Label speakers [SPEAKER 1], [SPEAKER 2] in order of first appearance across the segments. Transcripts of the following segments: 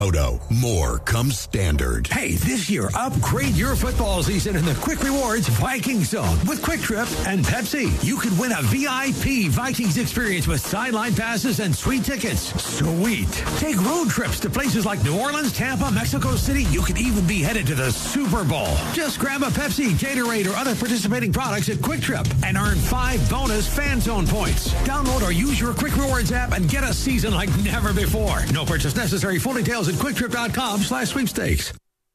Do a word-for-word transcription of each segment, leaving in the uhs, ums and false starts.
[SPEAKER 1] Odo, more comes standard.
[SPEAKER 2] Hey, this year, upgrade your football season in the Quick Rewards Vikings Zone. With Quick Trip and Pepsi, you could win a V I P Vikings experience with sideline passes and sweet tickets. Sweet. Take road trips to places like New Orleans, Tampa, Mexico City. You could even be headed to the Super Bowl. Just grab a Pepsi, Gatorade, or other participating products at Quick Trip and earn five bonus Fan Zone points. Download or use your Quick Rewards app and get a season like never before. No purchase necessary. Full details at quicktrip.com slash sweepstakes.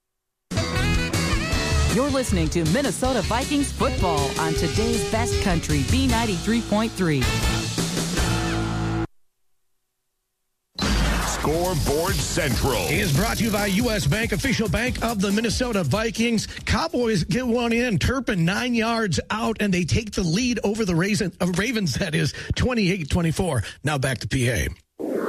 [SPEAKER 3] You're listening to Minnesota Vikings football on today's best country, B ninety-three point three.
[SPEAKER 1] Scoreboard Central
[SPEAKER 4] is brought to you by U S. Bank, official bank of the Minnesota Vikings. Cowboys get one in. Turpin nine yards out, and they take the lead over the Raisin, uh, Ravens, that is, twenty-eight twenty-four. Now back to P A.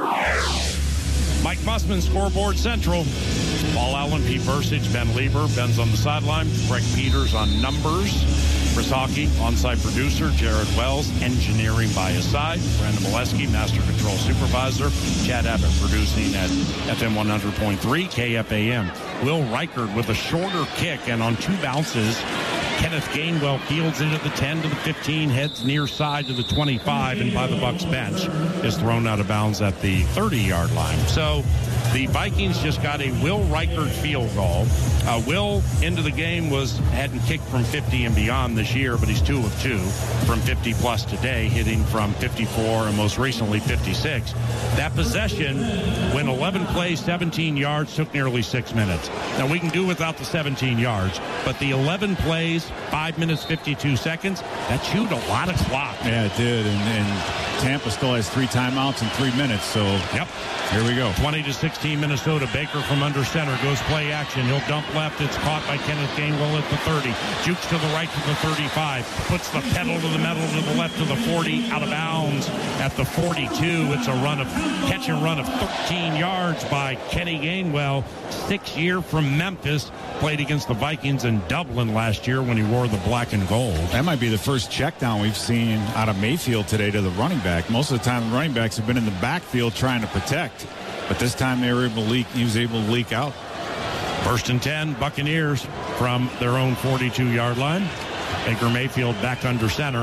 [SPEAKER 5] Mike Mussman, Scoreboard Central. Paul Allen, Pete Bursich, Ben Lieber. Ben's on the sideline. Greg Peters on numbers. Chris Hockey, onsite producer. Jared Wells, engineering by his side. Brandon Molesky, master control supervisor. Chad Abbott producing at F M one hundred point three, K F A M. Will Reichard with a shorter kick, and on two bounces, Kenneth Gainwell fields into the ten to the fifteen, heads near side to the twenty-five, and by the Bucs bench is thrown out of bounds at the thirty-yard line. So the Vikings just got a Will Reichard field goal. Uh, Will, into the game, was hadn't kicked from fifty and beyond this year, but he's two of two from fifty plus today, hitting from fifty-four and most recently fifty-six. That possession went eleven plays, seventeen yards, took nearly six minutes. Now, we can do without the seventeen yards, but the eleven plays, five minutes, fifty-two seconds, that chewed a lot of clock.
[SPEAKER 6] Yeah, it did, and, and Tampa still has three timeouts in three minutes, so
[SPEAKER 5] yep.
[SPEAKER 6] Here we go.
[SPEAKER 5] twenty to sixteen Minnesota. Baker from under center goes play action. He'll dump left. It's caught by Kenneth Gainwell at the thirty. Jukes to the right to the thirty-five. Puts the pedal to the metal to the left to the forty. Out of bounds at the forty-two. It's a run of catch and run of thirteen yards by Kenny Gainwell. Six year from Memphis. Played against the Vikings in Dublin last year when he wore the black and gold.
[SPEAKER 6] That might be the first check down we've seen out of Mayfield today to the running back. Most of the time the running backs have been in the backfield trying to protect. But this time they were able to leak. He was able to leak out.
[SPEAKER 5] First and ten, Buccaneers from their own forty-two-yard line. Baker Mayfield back under center.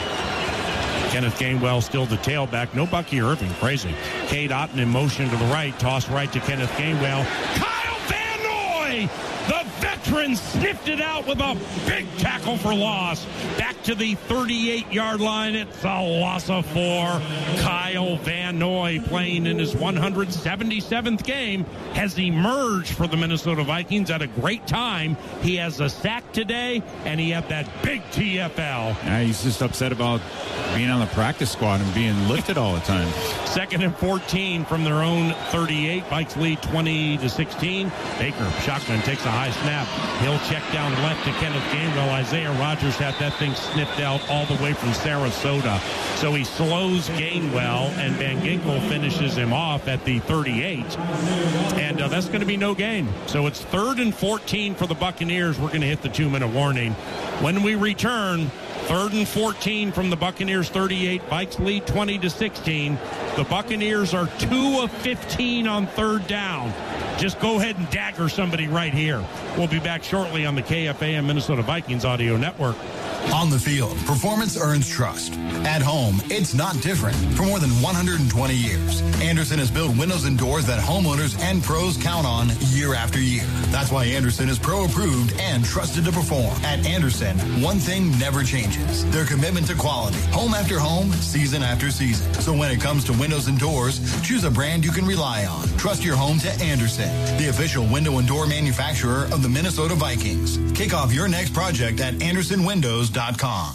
[SPEAKER 5] Kenneth Gainwell still the tailback. No Bucky Irving. Crazy. Cade Otton in motion to the right. Toss right to Kenneth Gainwell. Kyle Van Noy, the veteran, sniffed it out with a big tackle for loss. Back to the thirty-eight-yard line. It's a loss of four. Kyle Van Noy, playing in his one hundred seventy-seventh game, has emerged for the Minnesota Vikings at a great time. He has a sack today, and he had that big T F L.
[SPEAKER 6] Yeah, he's just upset about being on the practice squad and being lifted all the time.
[SPEAKER 5] Second and fourteen from their own thirty-eight. Vikes lead twenty to sixteen. Baker, shotgun, takes a high snap. He'll check down left to Kenneth Gainwell. Isaiah Rodgers had that thing sniffed out all the way from Sarasota. So he slows Gainwell, and Van Ginkel finishes him off at the thirty-eight. And uh, that's going to be no gain. So it's third and fourteen for the Buccaneers. We're going to hit the two-minute warning. When we return, third and fourteen from the Buccaneers thirty-eight. Vikes lead twenty to sixteen. The Buccaneers are two of fifteen on third down. Just go ahead and dagger somebody right here. We'll be back shortly on the K F A M Minnesota Vikings Audio Network.
[SPEAKER 7] On the field, performance earns trust. At home, it's not different. For more than one hundred twenty years, Andersen has built windows and doors that homeowners and pros count on year after year. That's why Andersen is pro-approved and trusted to perform. At Andersen, one thing never changes: their commitment to quality. Home after home, season after season. So when it comes to windows and doors, choose a brand you can rely on. Trust your home to Andersen, the official window and door manufacturer of the Minnesota Vikings. Kick off your next project at andersen windows dot com.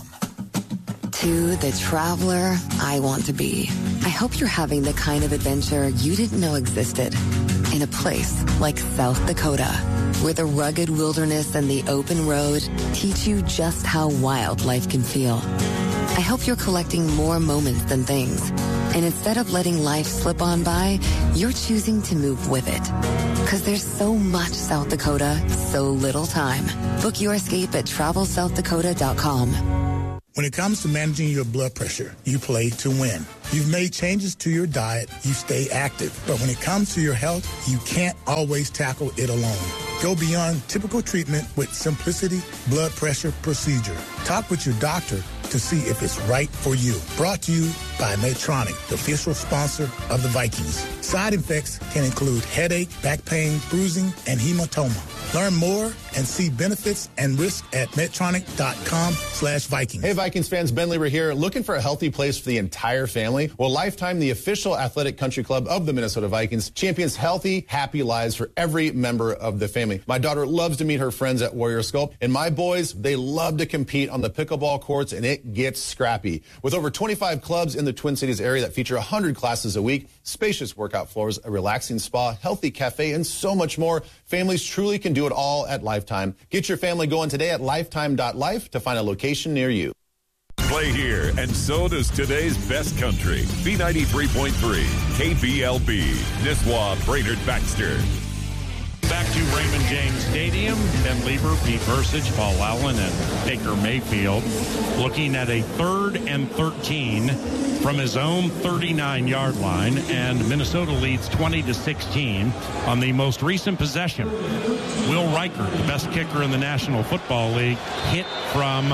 [SPEAKER 8] To the traveler I want to be. I hope you're having the kind of adventure you didn't know existed. In a place like South Dakota, where the rugged wilderness and the open road teach you just how wild life can feel. I hope you're collecting more moments than things. And instead of letting life slip on by, you're choosing to move with it. Because there's so much South Dakota, so little time. Book your escape at travel south dakota dot com.
[SPEAKER 9] When it comes to managing your blood pressure, you play to win. You've made changes to your diet, you stay active. But when it comes to your health, you can't always tackle it alone. Go beyond typical treatment with Simplicity Blood Pressure Procedure. Talk with your doctor to see if it's right for you. Brought to you by Medtronic, the official sponsor of the Vikings. Side effects can include headache, back pain, bruising, and hematoma. Learn more and see benefits and risks at Medtronic.com slash Vikings.
[SPEAKER 10] Hey, Vikings fans, Ben Lieber here. Looking for a healthy place for the entire family? Well, Lifetime, the official athletic country club of the Minnesota Vikings, champions healthy, happy lives for every member of the family. My daughter loves to meet her friends at Warrior Sculpt, and my boys, they love to compete on the pickleball courts, and it gets scrappy. With over twenty-five clubs in the Twin Cities area that feature one hundred classes a week, spacious workout floors, a relaxing spa, healthy cafe, and so much more, families truly can do it all at Lifetime. Get your family going today at lifetime dot life to find a location near you.
[SPEAKER 1] Play here, and so does today's best country. B ninety-three point three, K B L B, Nisswa, Brainerd, Baxter.
[SPEAKER 5] Back to Raymond James Stadium. Ben Lieber, Pete Versich, Paul Allen, and Baker Mayfield looking at a third and thirteen from his own thirty-nine-yard line, and Minnesota leads twenty to sixteen on the most recent possession. Will Reichert, the best kicker in the National Football League, hit from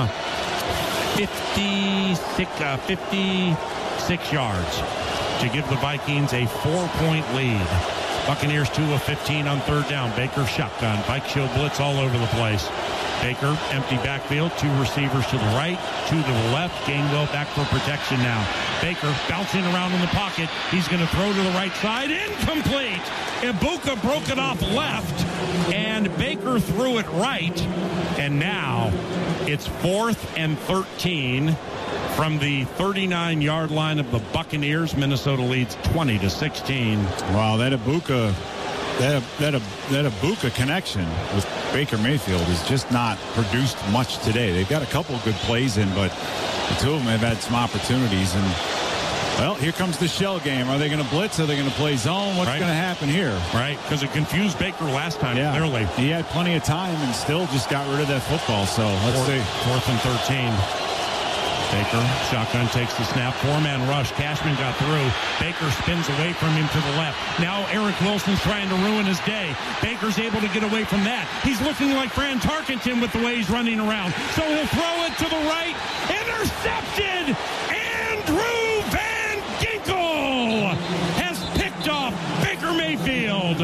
[SPEAKER 5] fifty-six, uh, fifty-six yards to give the Vikings a four-point lead. Buccaneers two of fifteen on third down. Baker shotgun. Bike show blitz all over the place. Baker, empty backfield. Two receivers to the right, two to the left. Gainwell back for protection now. Baker bouncing around in the pocket. He's going to throw to the right side. Incomplete. Ibuka broke it off left, and Baker threw it right. And now it's fourth and thirteen. From the thirty-nine-yard line of the Buccaneers, Minnesota leads twenty to sixteen.
[SPEAKER 6] Wow, that Ibuka, that that that Ibuka connection with Baker Mayfield has just not produced much today. They've got a couple of good plays in, but the two of them have had some opportunities. And well, here comes the shell game. Are they going to blitz? Are they going to play zone? What's
[SPEAKER 5] right.
[SPEAKER 6] going to happen here?
[SPEAKER 5] Right, because it confused Baker last time.
[SPEAKER 6] Yeah.
[SPEAKER 5] Clearly,
[SPEAKER 6] he had plenty of time and still just got rid of that football. So let's
[SPEAKER 5] fourth,
[SPEAKER 6] see.
[SPEAKER 5] Fourth and thirteen. Baker, shotgun takes the snap, four-man rush. Cashman got through. Baker spins away from him to the left. Now Eric Wilson's trying to ruin his day. Baker's able to get away from that. He's looking like Fran Tarkenton with the way he's running around. So he'll throw it to the right. Intercepted! Andrew Van Ginkel has picked off Baker Mayfield.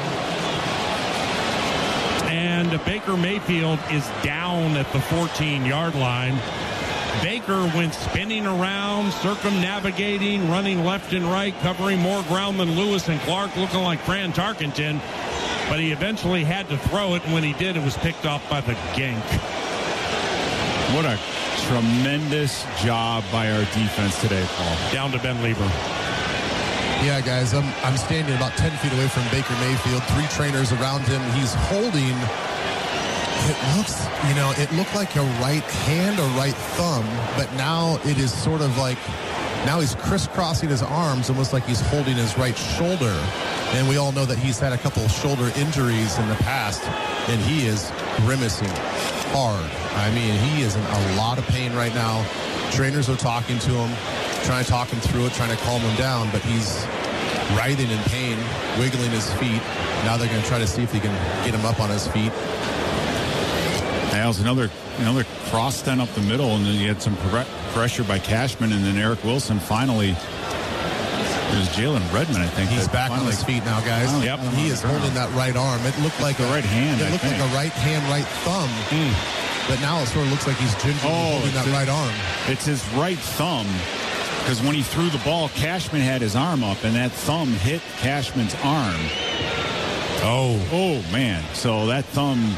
[SPEAKER 5] And Baker Mayfield is down at the fourteen-yard line. Baker went spinning around, circumnavigating, running left and right, covering more ground than Lewis and Clark, looking like Fran Tarkenton. But he eventually had to throw it, and when he did, it was picked off by the Gink.
[SPEAKER 6] What a tremendous job by our defense today, Paul.
[SPEAKER 5] Down to Ben Lieber.
[SPEAKER 11] Yeah, guys, I'm, I'm standing about ten feet away from Baker Mayfield. Three trainers around him. He's holding... It looks, you know, it looked like a right hand or right thumb, but now it is sort of like, now he's crisscrossing his arms, almost like he's holding his right shoulder. And we all know that he's had a couple of shoulder injuries in the past, and he is grimacing hard. I mean, he is in a lot of pain right now. Trainers are talking to him, trying to talk him through it, trying to calm him down, but he's writhing in pain, wiggling his feet. Now they're going to try to see if they can get him up on his feet.
[SPEAKER 6] That was another another cross stand up the middle, and then you had some pressure by Cashman, and then Eric Wilson finally. It was Jalen Redmond, I think.
[SPEAKER 11] He's back
[SPEAKER 6] finally,
[SPEAKER 11] on his feet now, guys.
[SPEAKER 6] Oh, yep.
[SPEAKER 11] He is holding that right arm. It looked like
[SPEAKER 6] the
[SPEAKER 11] a,
[SPEAKER 6] right hand.
[SPEAKER 11] It
[SPEAKER 6] I
[SPEAKER 11] looked
[SPEAKER 6] think.
[SPEAKER 11] like a right hand, right thumb.
[SPEAKER 6] Mm.
[SPEAKER 11] But now it sort of looks like he's gingerly
[SPEAKER 6] oh,
[SPEAKER 11] holding that
[SPEAKER 6] his,
[SPEAKER 11] right arm.
[SPEAKER 6] It's his right thumb, because when he threw the ball, Cashman had his arm up, and that thumb hit Cashman's arm.
[SPEAKER 5] Oh.
[SPEAKER 6] Oh, man. So that thumb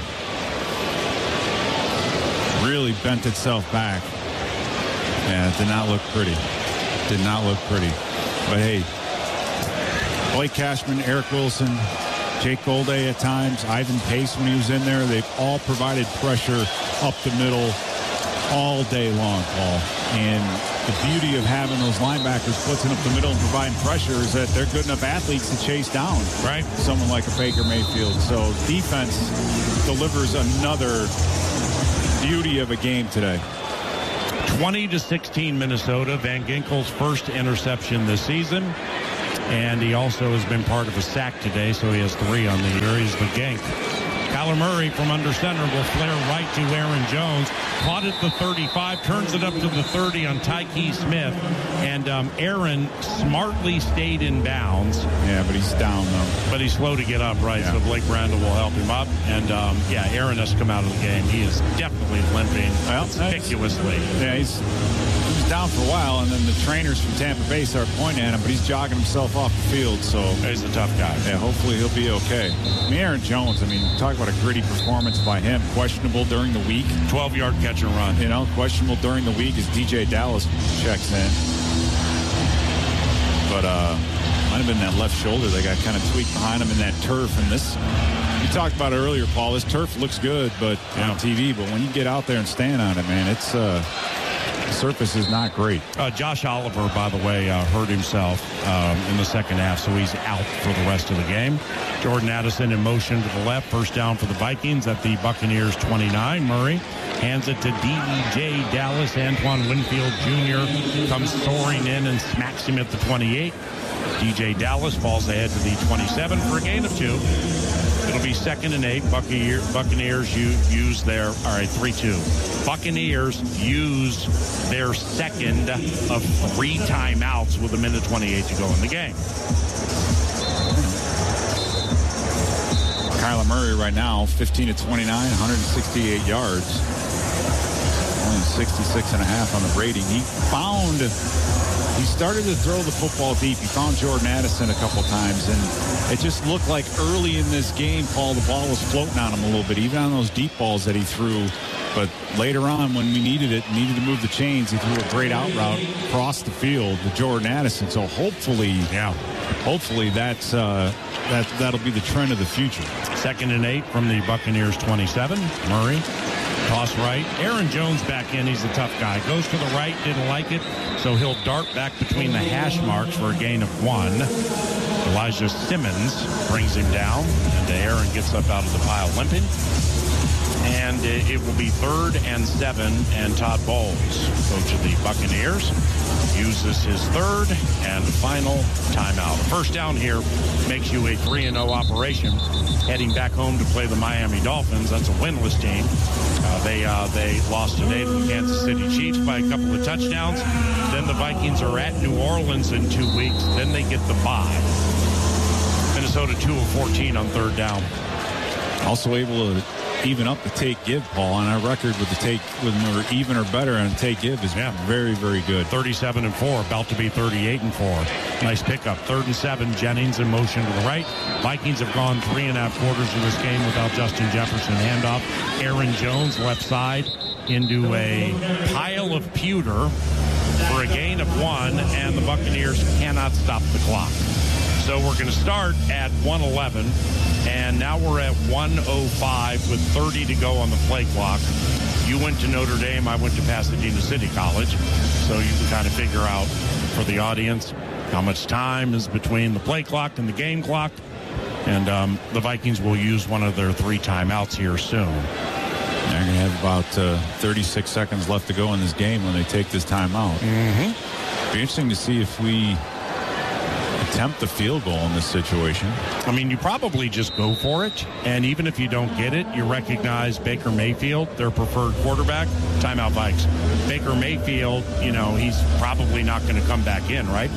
[SPEAKER 6] really bent itself back. Yeah, it did not look pretty. Did not look pretty. But hey, Blake Cashman, Eric Wilson, Jake Golday at times, Ivan Pace when he was in there, they've all provided pressure up the middle all day long, Paul. And the beauty of having those linebackers blitzing up the middle and providing pressure is that they're good enough athletes to chase down
[SPEAKER 5] right
[SPEAKER 6] someone like a Baker Mayfield. So defense delivers another beauty of a game today.
[SPEAKER 5] twenty to sixteen Minnesota. Van Ginkel's first interception this season. And he also has been part of a sack today, so he has three on the year. He's the Gink. Kyler Murray from under center will flare right to Aaron Jones. Caught at the thirty-five, turns it up to the thirty on Tyke Smith. And um, Aaron smartly stayed in bounds.
[SPEAKER 6] Yeah, but he's down, though.
[SPEAKER 5] But he's slow to get up, right?
[SPEAKER 6] Yeah.
[SPEAKER 5] So Blake Randall will help him up. And, um, yeah, Aaron has come out of the game. He is definitely limping
[SPEAKER 6] well,
[SPEAKER 5] conspicuously.
[SPEAKER 6] Yeah, he's... He was down for a while, and then the trainers from Tampa Bay start pointing at him, but he's jogging himself off the field, so...
[SPEAKER 5] He's a tough guy.
[SPEAKER 6] Yeah, hopefully he'll be okay. I mean, Aaron Jones, I mean, talk about a gritty performance by him. Questionable during the week.
[SPEAKER 5] twelve-yard catch and run.
[SPEAKER 6] You know, questionable during the week as D J Dallas checks in. But, uh, might have been that left shoulder that got kind of tweaked behind him in that turf, and this... You talked about it earlier, Paul. This turf looks good, but yeah. on T V, but when you get out there and stand on it, man, it's... uh The surface is not great.
[SPEAKER 5] Uh, Josh Oliver, by the way, uh, hurt himself um, in the second half, so he's out for the rest of the game. Jordan Addison in motion to the left. First down for the Vikings at the Buccaneers twenty-nine. Murray hands it to D J Dallas. Antoine Winfield Junior comes soaring in and smacks him at the twenty-eight. D J Dallas falls ahead to the twenty-seven for a gain of two. It'll be second and eight. Buccaneers, Buccaneers use their, all right, three two. Buccaneers use their second of three timeouts with a minute twenty-eight to go in the game.
[SPEAKER 6] Kyler Murray right now, fifteen to twenty-nine, one hundred sixty-eight yards. Only sixty-six and a half on the rating. He found... He started to throw the football deep. He found Jordan Addison a couple times, and it just looked like early in this game, Paul, the ball was floating on him a little bit, even on those deep balls that he threw. But later on, when we needed it, needed to move the chains, he threw a great out route across the field to Jordan Addison. So hopefully,
[SPEAKER 5] yeah,
[SPEAKER 6] hopefully that's uh, that that'll be the trend of the future.
[SPEAKER 5] Second and eight from the Buccaneers twenty-seven. Murray. Toss right. Aaron Jones back in. He's a tough guy. Goes to the right. Didn't like it. So he'll dart back between the hash marks for a gain of one. Elijah Simmons brings him down. And Aaron gets up out of the pile limping. And it will be third and seven. And Todd Bowles, coach of the Buccaneers, uses his third and final timeout. A first down here makes you a three and oh operation. Heading back home to play the Miami Dolphins. That's a winless team. Uh, they uh, they lost today to the Kansas City Chiefs by a couple of touchdowns. Then the Vikings are at New Orleans in two weeks. Then they get the bye. Minnesota two of fourteen on third down.
[SPEAKER 6] Also able to even up the take-give, Paul, on our record with the take, when we're even or better on take-give is yeah. very, very good.
[SPEAKER 5] thirty-seven and four, about to be thirty-eight and four. Nice pickup. Third and seven, Jennings in motion to the right. Vikings have gone three and a half quarters of this game without Justin Jefferson. Handoff. Aaron Jones, left side, into a pile of pewter for a gain of one, and the Buccaneers cannot stop the clock. So we're going to start at one eleven, and now we're at one oh five with thirty to go on the play clock. You went to Notre Dame, I went to Pasadena City College, so you can kind of figure out for the audience how much time is between the play clock and the game clock. And um, the Vikings will use one of their three timeouts here soon.
[SPEAKER 6] They're going to have about uh, thirty-six seconds left to go in this game when they take this timeout.
[SPEAKER 5] Mm-hmm.
[SPEAKER 6] Be interesting to see if we attempt the field goal in this situation.
[SPEAKER 5] I mean, you probably just go for it, and even if you don't get it, you recognize Baker Mayfield, their preferred quarterback. Timeout, Vikes. Baker Mayfield, you know, he's probably not going to come back in, right?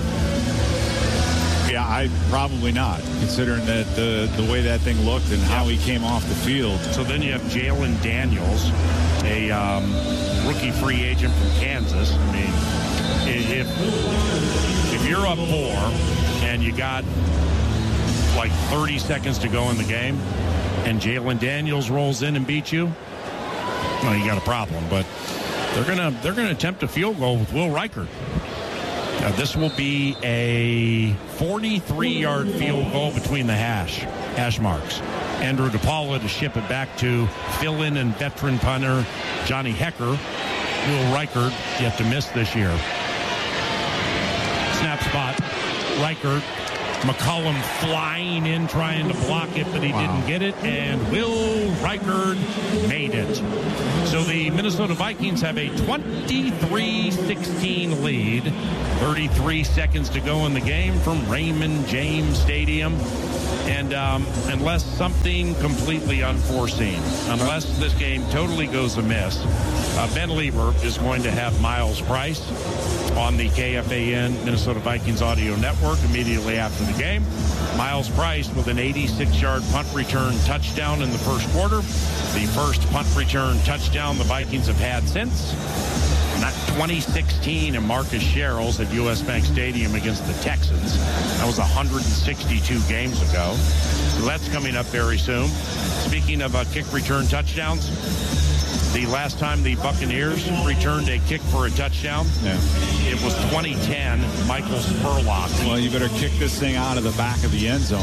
[SPEAKER 6] Yeah, I probably not, considering that the the way that thing looked and how he came off the field.
[SPEAKER 5] So then you have Jalen Daniels, a um, rookie free agent from Kansas. I mean, if if you're up four and you got like thirty seconds to go in the game, and Jalen Daniels rolls in and beats you, well, you got a problem. But they're gonna they're gonna attempt a field goal with Will Reichard. Now, this will be a forty-three-yard field goal between the hash hash marks. Andrew DePaula to ship it back to fill-in and veteran punter Johnny Hecker. Will Reichard yet to miss this year. Snap spot. Reichard McCollum flying in, trying to block it, but he wow. didn't get it. And Will Reichard made it. So the Minnesota Vikings have a twenty-three sixteen lead. thirty-three seconds to go in the game from Raymond James Stadium. And um, unless something completely unforeseen, unless this game totally goes amiss, uh, Ben Lieber is going to have Miles Price on the K F A N Minnesota Vikings audio network immediately after the game. Miles Price with an eighty-six-yard punt return touchdown in the first quarter. The first punt return touchdown the Vikings have had since. Not twenty sixteen and Marcus Sherrills at U S Bank Stadium against the Texans. That was one hundred sixty-two games ago. So that's coming up very soon. Speaking of uh, kick return touchdowns, the last time the Buccaneers returned a kick for a touchdown, yeah. it was twenty ten, Michael Spurlock.
[SPEAKER 6] Well, you better kick this thing out of the back of the end zone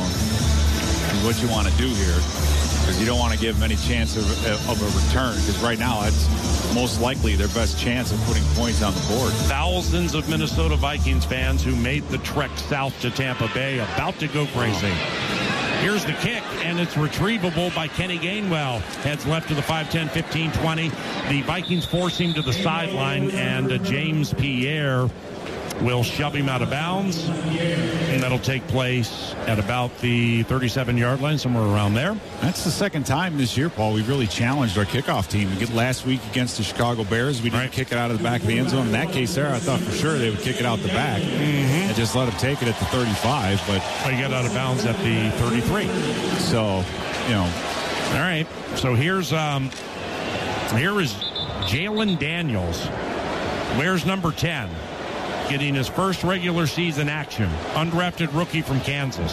[SPEAKER 6] is what you want to do here, because you don't want to give them any chance of, of a return, because right now it's most likely their best chance of putting points on the board.
[SPEAKER 5] Thousands of Minnesota Vikings fans who made the trek south to Tampa Bay about to go crazy. Here's the kick, and it's retrievable by Kenny Gainwell. Heads left to the five, ten, fifteen, twenty. The Vikings force him to the sideline, and uh, James Pierre will shove him out of bounds. And that'll take place at about the thirty-seven-yard line, somewhere around there.
[SPEAKER 6] That's the second time this year, Paul, we've really challenged our kickoff team. We get last week against the Chicago Bears, we didn't right. kick it out of the back of the end zone. In that case there, I thought for sure they would kick it out the back mm-hmm. and just let them take it at the thirty-five. But
[SPEAKER 5] oh, you got out of bounds at the thirty-three.
[SPEAKER 6] So, you know.
[SPEAKER 5] All right. So here's um, here is Jalen Daniels. Wears number ten. Getting his first regular season action. Undrafted rookie from Kansas.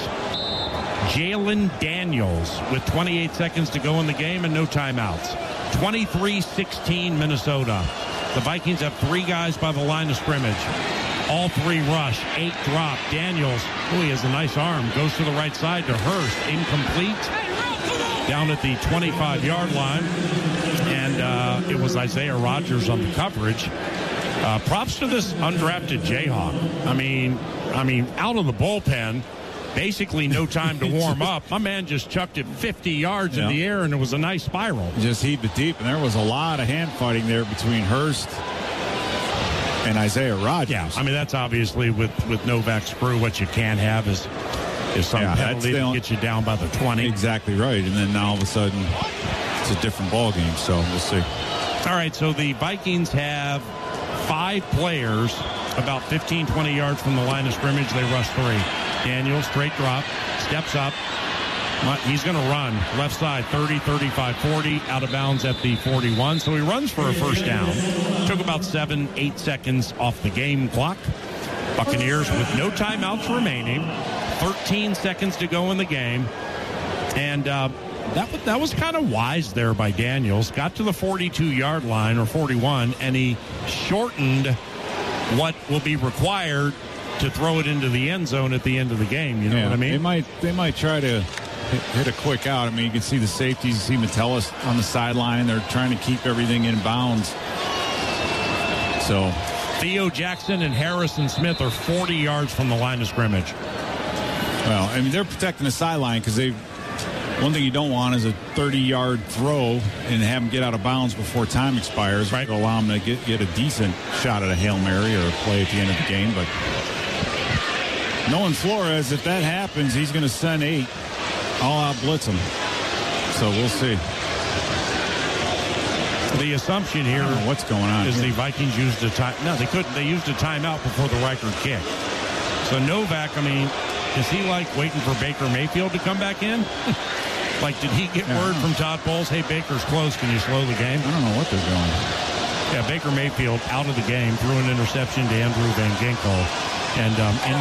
[SPEAKER 5] Jalen Daniels with twenty-eight seconds to go in the game and no timeouts. twenty-three sixteen Minnesota. The Vikings have three guys by the line of scrimmage. All three rush. Eight drop. Daniels, oh, he has a nice arm. Goes to the right side to Hurst. Incomplete. Down at the twenty-five-yard line. And uh, it was Isaiah Rodgers on the coverage. Uh, props to this undrafted Jayhawk. I mean, I mean, out of the bullpen, basically no time to warm up. My man just chucked it fifty yards yeah. in the air, and it was a nice spiral.
[SPEAKER 6] Just heaved it deep, and there was a lot of hand fighting there between Hurst and Isaiah Rodgers.
[SPEAKER 5] Yeah, I mean, that's obviously with, with Novak's crew, what you can't have is, is some yeah, penalty to get you down by the twenty.
[SPEAKER 6] Exactly right, and then now all of a sudden it's a different ball game, so we'll see.
[SPEAKER 5] All right, so the Vikings have five players about fifteen, twenty yards from the line of scrimmage. They rush three. Daniel, straight drop, steps up. He's going to run left side, thirty, thirty-five, forty, out of bounds at the forty-one. So he runs for a first down. Took about seven, eight seconds off the game clock. Buccaneers with no timeouts remaining. thirteen seconds to go in the game. And uh, that, that was kind of wise there by Daniels. Got to the forty-two-yard line, or forty-one, and he shortened what will be required to throw it into the end zone at the end of the game. You know
[SPEAKER 6] yeah,
[SPEAKER 5] what I mean?
[SPEAKER 6] They might, they might try to hit, hit a quick out. I mean, you can see the safeties. You see Metellus on the sideline. They're trying to keep everything in bounds. So
[SPEAKER 5] Theo Jackson and Harrison Smith are forty yards from the line of scrimmage.
[SPEAKER 6] Well, I mean, they're protecting the sideline because they. One thing you don't want is a thirty-yard throw and have them get out of bounds before time expires. Right. To allow them to get, get a decent shot at a Hail Mary or a play at the end of the game. But knowing Flores, if that happens, he's going to send eight. All out blitz them. So we'll see.
[SPEAKER 5] The assumption here
[SPEAKER 6] what's going on
[SPEAKER 5] is
[SPEAKER 6] here.
[SPEAKER 5] The Vikings used a time. No, they couldn't. They used a timeout before the Reichard kick. So Novak, I mean, is he like waiting for Baker Mayfield to come back in? Like, did he get yeah, word from Todd Bowles, hey, Baker's close, can you slow the game?
[SPEAKER 6] I don't know what they're doing.
[SPEAKER 5] Yeah, Baker Mayfield out of the game, threw an interception to Andrew Van Ginkel. And, um, and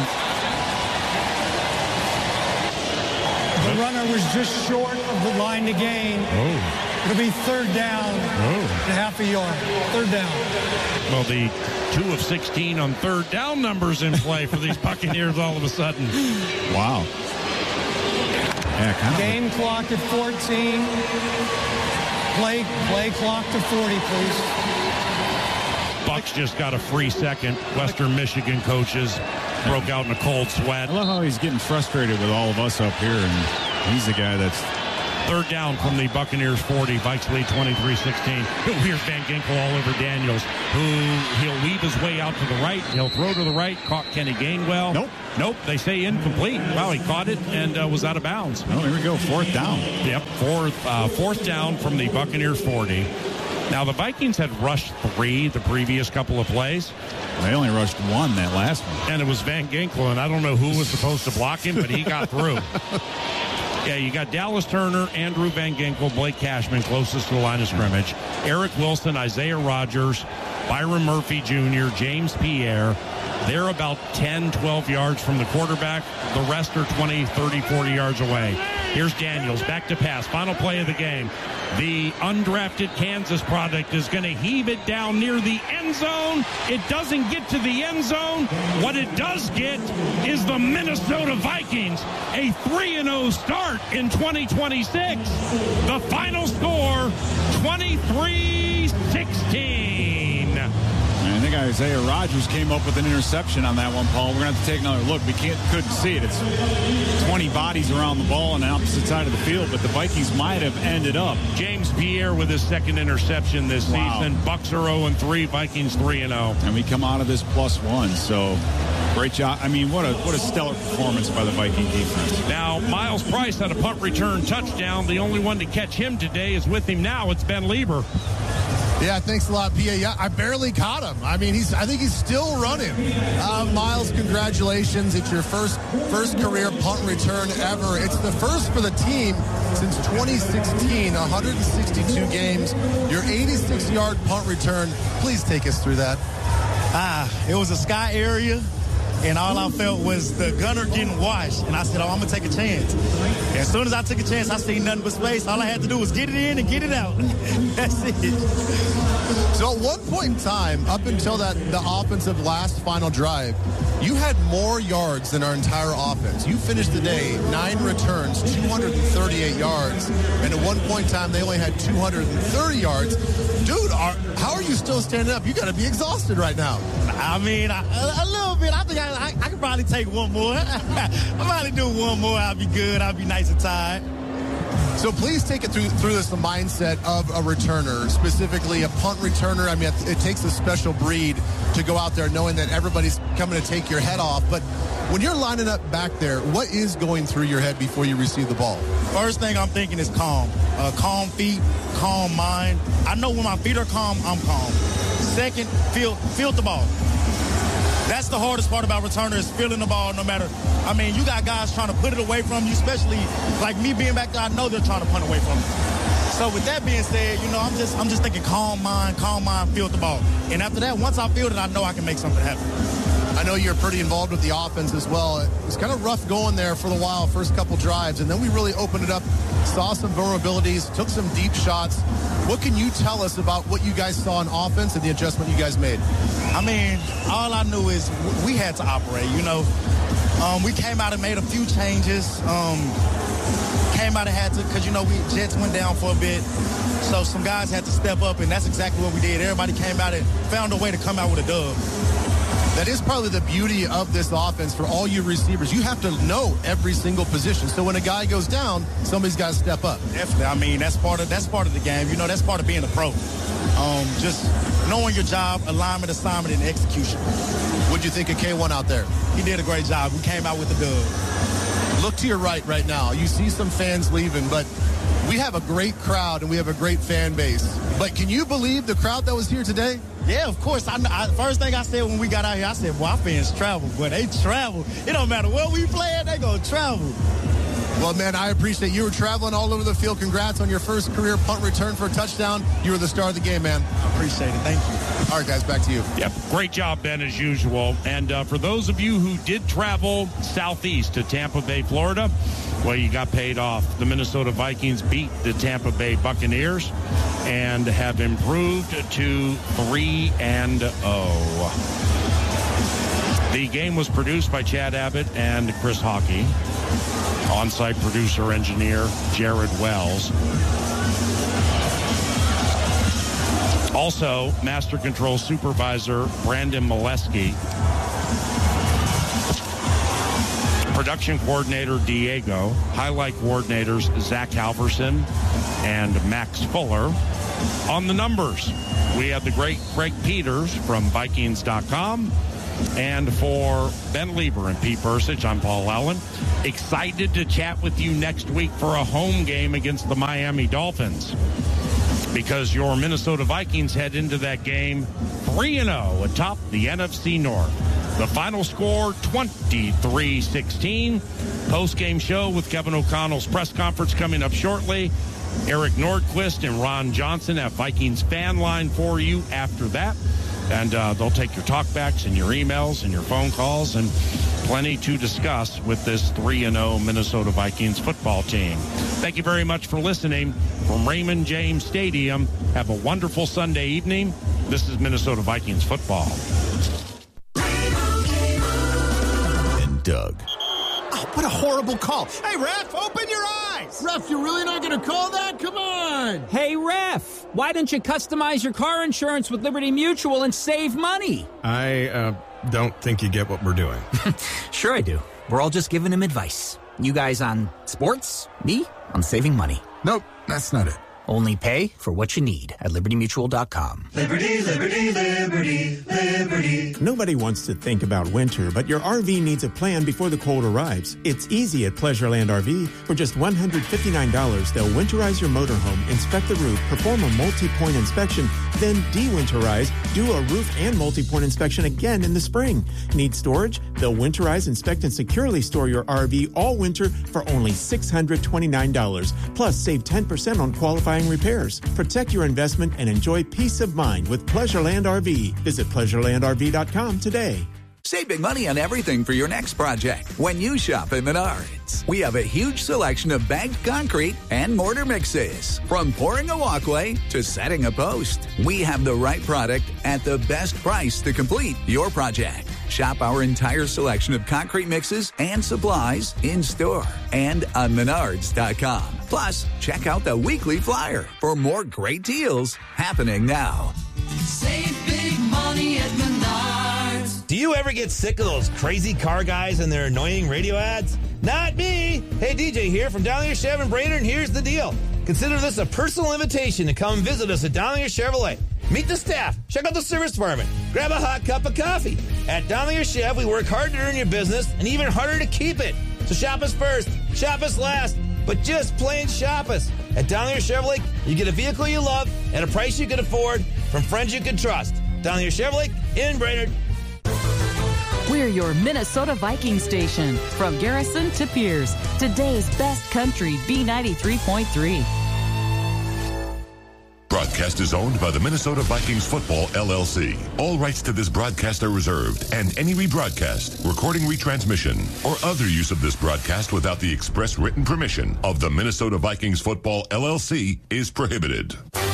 [SPEAKER 12] the runner was just short of the line to gain.
[SPEAKER 5] Oh.
[SPEAKER 12] It'll be third down oh. and half a yard. Third down.
[SPEAKER 5] Well, the two of sixteen on third down numbers in play for these Buccaneers all of a sudden.
[SPEAKER 6] Wow. Yeah, kind of
[SPEAKER 12] game a... clock at fourteen. Play, play clock to forty, please.
[SPEAKER 5] Bucks just got a free second. Western Michigan coaches broke out in a cold sweat.
[SPEAKER 6] I love how he's getting frustrated with all of us up here, and he's the guy that's...
[SPEAKER 5] Third down from the Buccaneers forty. Vikes lead twenty-three sixteen. Here's Van Ginkel all over Daniels, who he'll weave his way out to the right. He'll throw to the right. Caught Kenny Gainwell.
[SPEAKER 6] Nope.
[SPEAKER 5] Nope. They say incomplete. Wow, he caught it and uh, was out of bounds.
[SPEAKER 6] Oh, here we go. Fourth down.
[SPEAKER 5] Yep. Fourth, uh, fourth down from the Buccaneers forty. Now, the Vikings had rushed three the previous couple of plays.
[SPEAKER 6] They only rushed one that last one.
[SPEAKER 5] And it was Van Ginkel, and I don't know who was supposed to block him, but he got through. Yeah, you got Dallas Turner, Andrew Van Ginkel, Blake Cashman closest to the line of scrimmage, Eric Wilson, Isaiah Rodgers, Byron Murphy Junior, James Pierre. They're about ten, twelve yards from the quarterback. The rest are twenty, thirty, forty yards away. Here's Daniels, back to pass. Final play of the game. The undrafted Kansas product is going to heave it down near the end zone. It doesn't get to the end zone. What it does get is the Minnesota Vikings, a three and oh start in twenty twenty-six. The final score, twenty-three sixteen.
[SPEAKER 6] I think Isaiah Rodgers came up with an interception on that one, Paul. We're going to have to take another look. We can't, couldn't see it. It's twenty bodies around the ball on the opposite side of the field, but the Vikings might have ended up.
[SPEAKER 5] James Pierre with his second interception this
[SPEAKER 6] Wow.
[SPEAKER 5] season. Bucks are oh and three, Vikings three and oh.
[SPEAKER 6] And we come out of this plus one, so great job. I mean, what a what a stellar performance by the Viking defense.
[SPEAKER 5] Now, Miles Price had a punt return touchdown. The only one to catch him today is with him now. It's Ben Lieber.
[SPEAKER 11] Yeah, thanks a lot, P A. Yeah, I barely caught him. I mean, he's. I think he's still running. Uh, Miles, congratulations. It's your first first career punt return ever. It's the first for the team since twenty sixteen, one hundred sixty-two games. Your eighty-six-yard punt return. Please take us through that.
[SPEAKER 13] Ah, it was a sky area, and all I felt was the gunner getting washed. And I said, oh, I'm going to take a chance. And as soon as I took a chance, I seen nothing but space. All I had to do was get it in and get it out. That's it.
[SPEAKER 11] So at one point in time, up until that the offensive last final drive, you had more yards than our entire offense. You finished the day nine returns, two hundred thirty-eight yards. And at one point in time, they only had two hundred thirty yards. Dude, are, how are you still standing up? You got to be exhausted right now.
[SPEAKER 13] I mean, I, a, a little bit. I think I, I, I could probably take one more. I'll probably do one more. I'll be good. I'll be nice and tired.
[SPEAKER 11] So please take it through through this the mindset of a returner, specifically a punt returner. I mean, it, it takes a special breed to go out there knowing that everybody's coming to take your head off. But when you're lining up back there, what is going through your head before you receive the ball?
[SPEAKER 13] First thing I'm thinking is calm. Uh, calm feet, calm mind. I know when my feet are calm, I'm calm. Second, feel feel the ball. That's the hardest part about returner is feeling the ball no matter. I mean, you got guys trying to put it away from you, especially like me being back there. I know they're trying to punt away from me. So with that being said, you know, I'm just I'm just thinking calm mind, calm mind, feel the ball. And after that, once I feel it, I know I can make something happen.
[SPEAKER 11] I know you're pretty involved with the offense as well. It was kind of rough going there for the while, first couple drives, and then we really opened it up, saw some vulnerabilities, took some deep shots. What can you tell us about what you guys saw in offense and the adjustment you guys made?
[SPEAKER 13] I mean, all I knew is we had to operate, you know. Um, we came out and made a few changes. Um, came out and had to, because, you know, we Jets went down for a bit. So some guys had to step up, and that's exactly what we did. Everybody came out and found a way to come out with a dub.
[SPEAKER 11] That is probably the beauty of this offense for all you receivers. You have to know every single position. So when a guy goes down, somebody's got to step up.
[SPEAKER 13] Definitely. I mean, that's part of that's part of the game. You know, that's part of being a pro. Um, just knowing your job, alignment, assignment, and execution.
[SPEAKER 11] What'd you think of K one out there?
[SPEAKER 13] He did a great job. We came out with the dub.
[SPEAKER 11] Look to your right right now. You see some fans leaving, but we have a great crowd and we have a great fan base. But can you believe the crowd that was here today?
[SPEAKER 13] Yeah, of course. I, I, first thing I said when we got out here, I said, well, our fans travel. But they travel. It don't matter where we play at, they gonna travel.
[SPEAKER 11] Well, man, I appreciate you were traveling all over the field. Congrats on your first career punt return for a touchdown. You were the star of the game, man.
[SPEAKER 13] I appreciate it. Thank you.
[SPEAKER 11] All right, guys, back to you.
[SPEAKER 5] Yep, great job, Ben, as usual. And uh, for those of you who did travel southeast to Tampa Bay, Florida, well, you got paid off. The Minnesota Vikings beat the Tampa Bay Buccaneers and have improved to three and oh. The game was produced by Chad Abbott and Chris Hockey. On-site producer, engineer, Jared Wells. Also, Master Control Supervisor, Brandon Molesky. Production coordinator Diego, highlight coordinators Zach Halverson and Max Fuller. On the numbers, we have the great Greg Peters from Vikings dot com. And for Ben Lieber and Pete Persich, I'm Paul Allen. Excited to chat with you next week for a home game against the Miami Dolphins, because your Minnesota Vikings head into that game three and oh atop the N F C North. The final score, twenty-three sixteen. Post-game show with Kevin O'Connell's press conference coming up shortly. Eric Nordquist and Ron Johnson have Vikings fan line for you after that. And uh, they'll take your talkbacks and your emails and your phone calls, and plenty to discuss with this three and oh Minnesota Vikings football team. Thank you very much for listening from Raymond James Stadium. Have a wonderful Sunday evening. This is Minnesota Vikings football.
[SPEAKER 14] And Doug.
[SPEAKER 15] Oh, what a horrible call. Hey, ref, open your eyes.
[SPEAKER 16] Ref, you're really not going to call that? Come on.
[SPEAKER 17] Hey, ref, why don't you customize your car insurance with Liberty Mutual and save money?
[SPEAKER 18] I uh, don't think you get what we're doing.
[SPEAKER 17] Sure I do. We're all just giving him advice. You guys on sports, me on saving money.
[SPEAKER 16] Nope, that's not it.
[SPEAKER 17] Only pay for what you need at liberty mutual dot com.
[SPEAKER 19] Liberty, liberty, liberty, liberty.
[SPEAKER 20] Nobody wants to think about winter, but your R V needs a plan before the cold arrives. It's easy at Pleasureland R V. For just one hundred fifty-nine dollars, they'll winterize your motorhome, inspect the roof, perform a multi-point inspection, then de-winterize, do a roof and multi-point inspection again in the spring. Need storage? They'll winterize, inspect, and securely store your R V all winter for only six hundred twenty-nine dollars. Plus, save ten percent on qualifying repairs. Protect your investment and enjoy peace of mind with Pleasureland R V. Visit pleasureland r v dot com today.
[SPEAKER 21] Save big money on everything for your next project when you shop at Menards. We have a huge selection of bagged concrete and mortar mixes. From pouring a walkway to setting a post, we have the right product at the best price to complete your project. Shop our entire selection of concrete mixes and supplies in store and on menards dot com. Plus, check out the weekly flyer for more great deals happening now.
[SPEAKER 19] Save big money at Menards.
[SPEAKER 22] Do you ever get sick of those crazy car guys and their annoying radio ads? Not me. Hey, D J here from Down here Chev and Brainerd, and here's the deal. Consider this a personal invitation to come visit us at Down here Chevrolet. Meet the staff, check out the service department, grab a hot cup of coffee. At Down here Chev, we work hard to earn your business and even harder to keep it. So shop us first, shop us last, but just plain shop us. At Down here Chevrolet, you get a vehicle you love at a price you can afford from friends you can trust. Down here Chevrolet in Brainerd.
[SPEAKER 3] We're your Minnesota Viking station. From Garrison to Pierce, today's best country, B ninety-three point three.
[SPEAKER 1] Broadcast is owned by the Minnesota Vikings Football, L L C. All rights to this broadcast are reserved, and any rebroadcast, recording retransmission, or other use of this broadcast without the express written permission of the Minnesota Vikings Football, L L C is prohibited.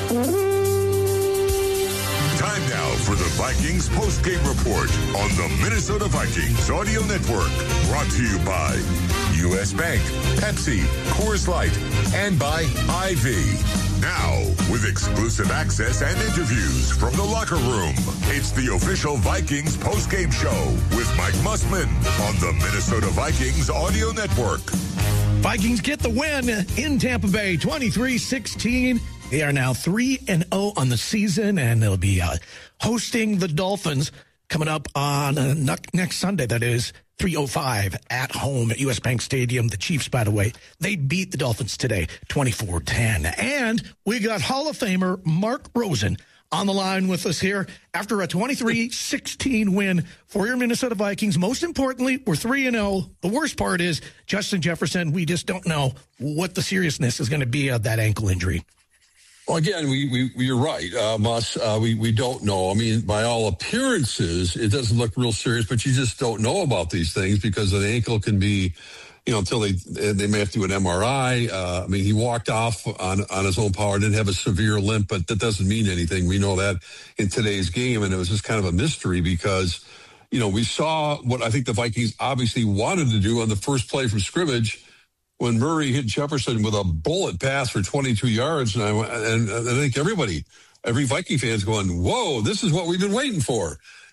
[SPEAKER 1] Time now for the Vikings postgame report on the Minnesota Vikings Audio Network. Brought to you by U S Bank, Pepsi, Coors Light, and by I V. Now, with exclusive access and interviews from the locker room, it's the official Vikings postgame show with Mike Mussman on the Minnesota Vikings Audio Network.
[SPEAKER 4] Vikings get the win in Tampa Bay, twenty-three sixteen. They are now three and oh on the season, and they'll be uh, hosting the Dolphins coming up on uh, next Sunday. That is three oh five at home at U S Bank Stadium. The Chiefs, by the way, they beat the Dolphins today, twenty-four ten. And we got Hall of Famer Mark Rosen on the line with us here after a twenty-three sixteen win for your Minnesota Vikings. Most importantly, we're three and oh. The worst part is Justin Jefferson. We just don't know what the seriousness is going to be of that ankle injury.
[SPEAKER 23] Well, again, we, we, you're right, uh, Muss. Uh, we, we don't know. I mean, by all appearances, it doesn't look real serious, but you just don't know about these things because an ankle can be, you know, until they they may have to do an M R I. Uh, I mean, he walked off on, on his own power, didn't have a severe limp, but that doesn't mean anything. We know that in today's game, and it was just kind of a mystery because, you know, we saw what I think the Vikings obviously wanted to do on the first play from scrimmage, when Murray hit Jefferson with a bullet pass for twenty-two yards, and I, and I think everybody, every Viking fan's going, whoa, this is what we've been waiting for.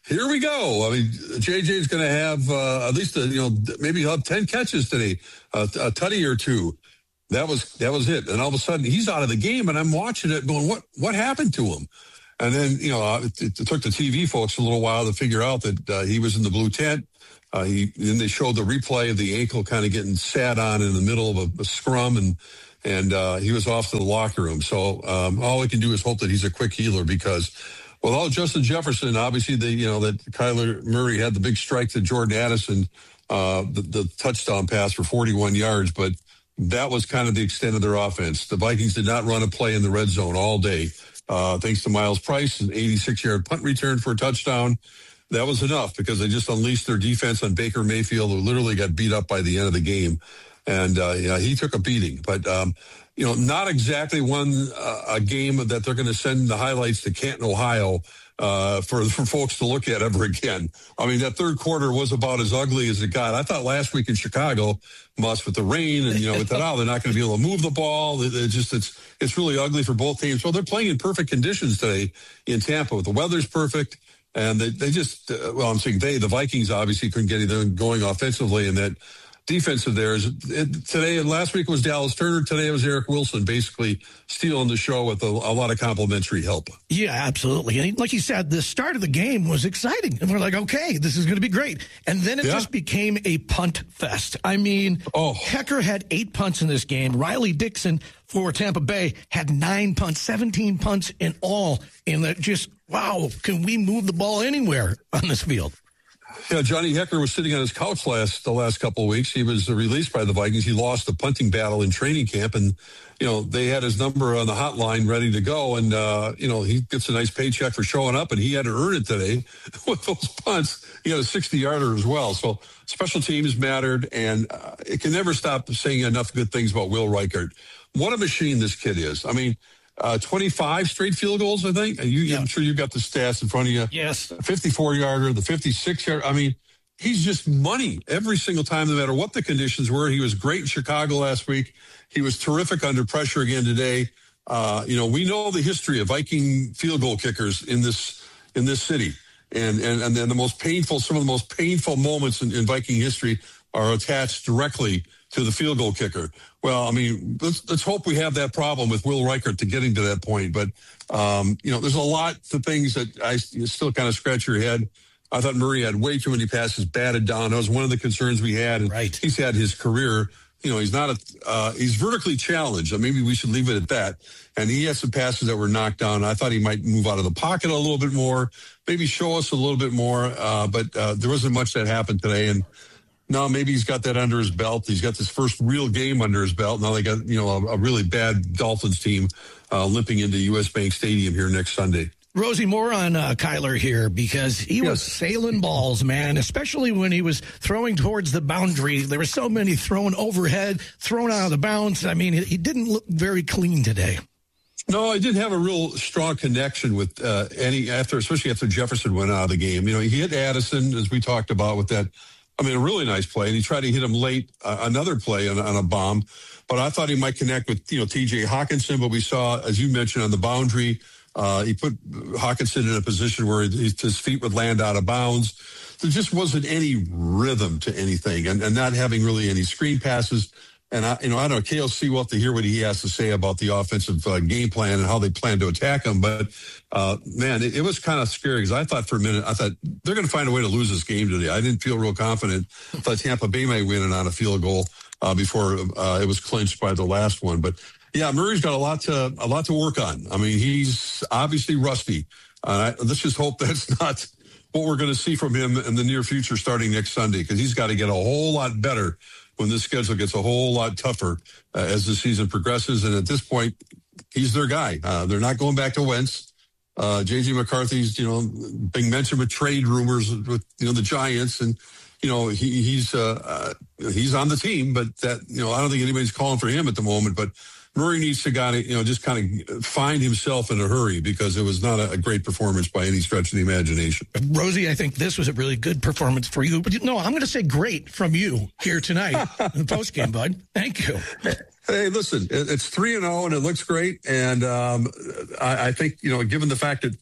[SPEAKER 23] here we go. I mean, J J's going to have uh, at least, a, you know, maybe he'll have ten catches today, uh, a tutty or two. That was that was it. And all of a sudden, he's out of the game, and I'm watching it going, what what happened to him? And then, you know, it, it took the T V folks a little while to figure out that uh, he was in the blue tent. Uh, he then they showed the replay of the ankle kind of getting sat on in the middle of a, a scrum, and and uh, he was off to the locker room. So um, all we can do is hope that he's a quick healer, because without Justin Jefferson, obviously the you know that Kyler Murray had the big strike to Jordan Addison, uh, the, the touchdown pass for forty-one yards, but that was kind of the extent of their offense. The Vikings did not run a play in the red zone all day. Uh, thanks to Miles Price, an eighty-six-yard punt return for a touchdown. That was enough because they just unleashed their defense on Baker Mayfield, who literally got beat up by the end of the game. And, uh, yeah, he took a beating. But, um, you know, not exactly one uh, a game that they're going to send the highlights to Canton, Ohio, uh, for, for folks to look at ever again. I mean, that third quarter was about as ugly as it got. I thought last week in Chicago, must with the rain and, you know, with that out, they're not going to be able to move the ball. It, it just, it's, it's really ugly for both teams. Well, they're playing in perfect conditions today in Tampa. The weather's perfect. And they, they just, uh, well, I'm saying they, the Vikings obviously couldn't get anything going offensively, and that defense of theirs. It, today and last week was Dallas Turner. Today it was Eric Wilson, basically stealing the show with a, a lot of complimentary help.
[SPEAKER 4] Yeah, absolutely. And like you said, the start of the game was exciting. And we're like, okay, this is going to be great. And then it yeah. just became a punt fest. I mean, oh. Hecker had eight punts in this game. Riley Dixon for Tampa Bay had nine punts, seventeen punts in all. And that just, wow, can we move the ball anywhere on this field?
[SPEAKER 23] Yeah, Johnny Hecker was sitting on his couch last the last couple of weeks. He was released by the Vikings. He lost the punting battle in training camp, and you know they had his number on the hotline ready to go. And uh, you know he gets a nice paycheck for showing up, and he had to earn it today with those punts. He had a sixty-yarder as well. So special teams mattered, and uh, it can never stop saying enough good things about Will Reichert. What a machine this kid is. I mean. Uh, twenty-five straight field goals, I think. You, yeah. I'm sure you've got the stats in front of you.
[SPEAKER 4] Yes.
[SPEAKER 23] fifty-four-yarder, the fifty-six-yarder. I mean, he's just money every single time, no matter what the conditions were. He was great in Chicago last week. He was terrific under pressure again today. Uh, you know, we know the history of Viking field goal kickers in this in this city. And and, and then the most painful, some of the most painful moments in, in Viking history are attached directly to the field goal kicker. Well, I mean, let's let's hope we have that problem with Will Reichert to getting to that point. But, um, you know, there's a lot of things that I you still kind of scratch your head. I thought Murray had way too many passes batted down. That was one of the concerns we had. And
[SPEAKER 4] right.
[SPEAKER 23] He's had his career. You know, he's not a, uh, he's vertically challenged. Maybe we should leave it at that. And he had some passes that were knocked down. I thought he might move out of the pocket a little bit more, maybe show us a little bit more. Uh, but uh, there wasn't much that happened today. And, no, maybe he's got that under his belt. He's got this first real game under his belt. Now they got, you know, a, a really bad Dolphins team uh, limping into U S Bank Stadium here next Sunday.
[SPEAKER 4] Rosie, more on uh, Kyler here, because he yes. was sailing balls, man, especially when he was throwing towards the boundary. There were so many thrown overhead, thrown out of the bounds. I mean, he didn't look very clean today.
[SPEAKER 23] No, I did have a real strong connection with uh, any after, especially after Jefferson went out of the game. You know, he hit Addison, as we talked about, with that. I mean, a really nice play, and he tried to hit him late, uh, another play on, on a bomb. But I thought he might connect with, you know, T J Hawkinson, but we saw, as you mentioned, on the boundary, uh, he put Hawkinson in a position where he, his feet would land out of bounds. There just wasn't any rhythm to anything, and, and not having really any screen passes. And, I, you know, I don't know, K L C will have to hear what he has to say about the offensive uh, game plan and how they plan to attack him. But, uh, man, it, it was kind of scary because I thought for a minute, I thought they're going to find a way to lose this game today. I didn't feel real confident. I thought Tampa Bay might win it on a field goal uh, before uh, it was clinched by the last one. But, yeah, Murray's got a lot to a lot to work on. I mean, he's obviously rusty. Uh, let's just hope that's not what we're going to see from him in the near future starting next Sunday, because he's got to get a whole lot better when this schedule gets a whole lot tougher uh, as the season progresses. And at this point, he's their guy. Uh, they're not going back to Wentz. Uh, J J McCarthy's, you know, being mentioned with trade rumors with, you know, the Giants. And, you know, he, he's uh, uh, he's on the team, but that, you know, I don't think anybody's calling for him at the moment. But Murray needs to, gotta, you know, just kind of find himself in a hurry, because it was not a, a great performance by any stretch of the imagination.
[SPEAKER 4] Rosie, I think this was a really good performance for you. But no, I'm going to say great from you here tonight in the postgame, bud. Thank you.
[SPEAKER 23] Hey, listen, it's three and oh, and it looks great. And um, I, I think, you know, given the fact that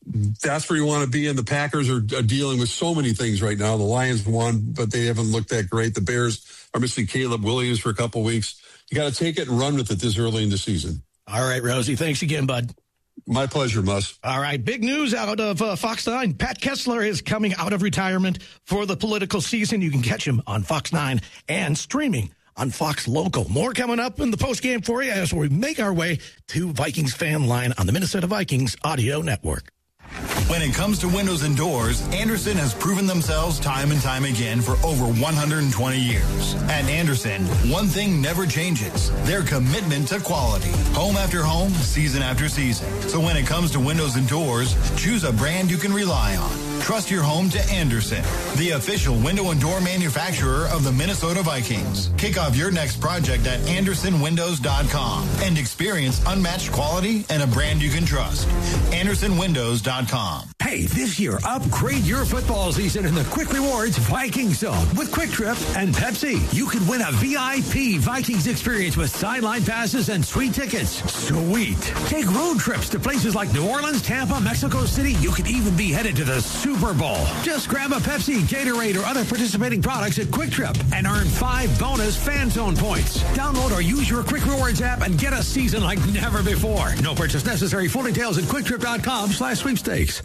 [SPEAKER 23] that's where you want to be. And the Packers are, are dealing with so many things right now. The Lions won, but they haven't looked that great. The Bears are missing Caleb Williams for a couple weeks. You got to take it and run with it this early in the season.
[SPEAKER 4] All right, Rosie. Thanks again, bud.
[SPEAKER 23] My pleasure, Mus.
[SPEAKER 4] All right, big news out of uh, Fox nine. Pat Kessler is coming out of retirement for the political season. You can catch him on Fox nine and streaming on Fox Local. More coming up in the postgame for you as we make our way to Vikings Fan Line on the Minnesota Vikings Audio Network.
[SPEAKER 2] When it comes to windows and doors, Andersen has proven themselves time and time again for over one hundred twenty years. At Andersen, one thing never changes: their commitment to quality. Home after home, season after season. So when it comes to windows and doors, choose a brand you can rely on. Trust your home to Andersen, the official window and door manufacturer of the Minnesota Vikings. Kick off your next project at andersen windows dot com and experience unmatched quality and a brand you can trust. andersen windows dot com.
[SPEAKER 7] Hey, this year, upgrade your football season in the Quick Rewards Vikings Zone with Quick Trip and Pepsi. You could win a V I P Vikings experience with sideline passes and sweet tickets. Sweet. Take road trips to places like New Orleans, Tampa, Mexico City. You could even be headed to the Super Bowl. Just grab a Pepsi, Gatorade, or other participating products at Quick Trip and earn five bonus Fan Zone points. Download or use your Quick Rewards app and get a season like never before. No purchase necessary. Full details at quicktrip.com slash sweepstakes.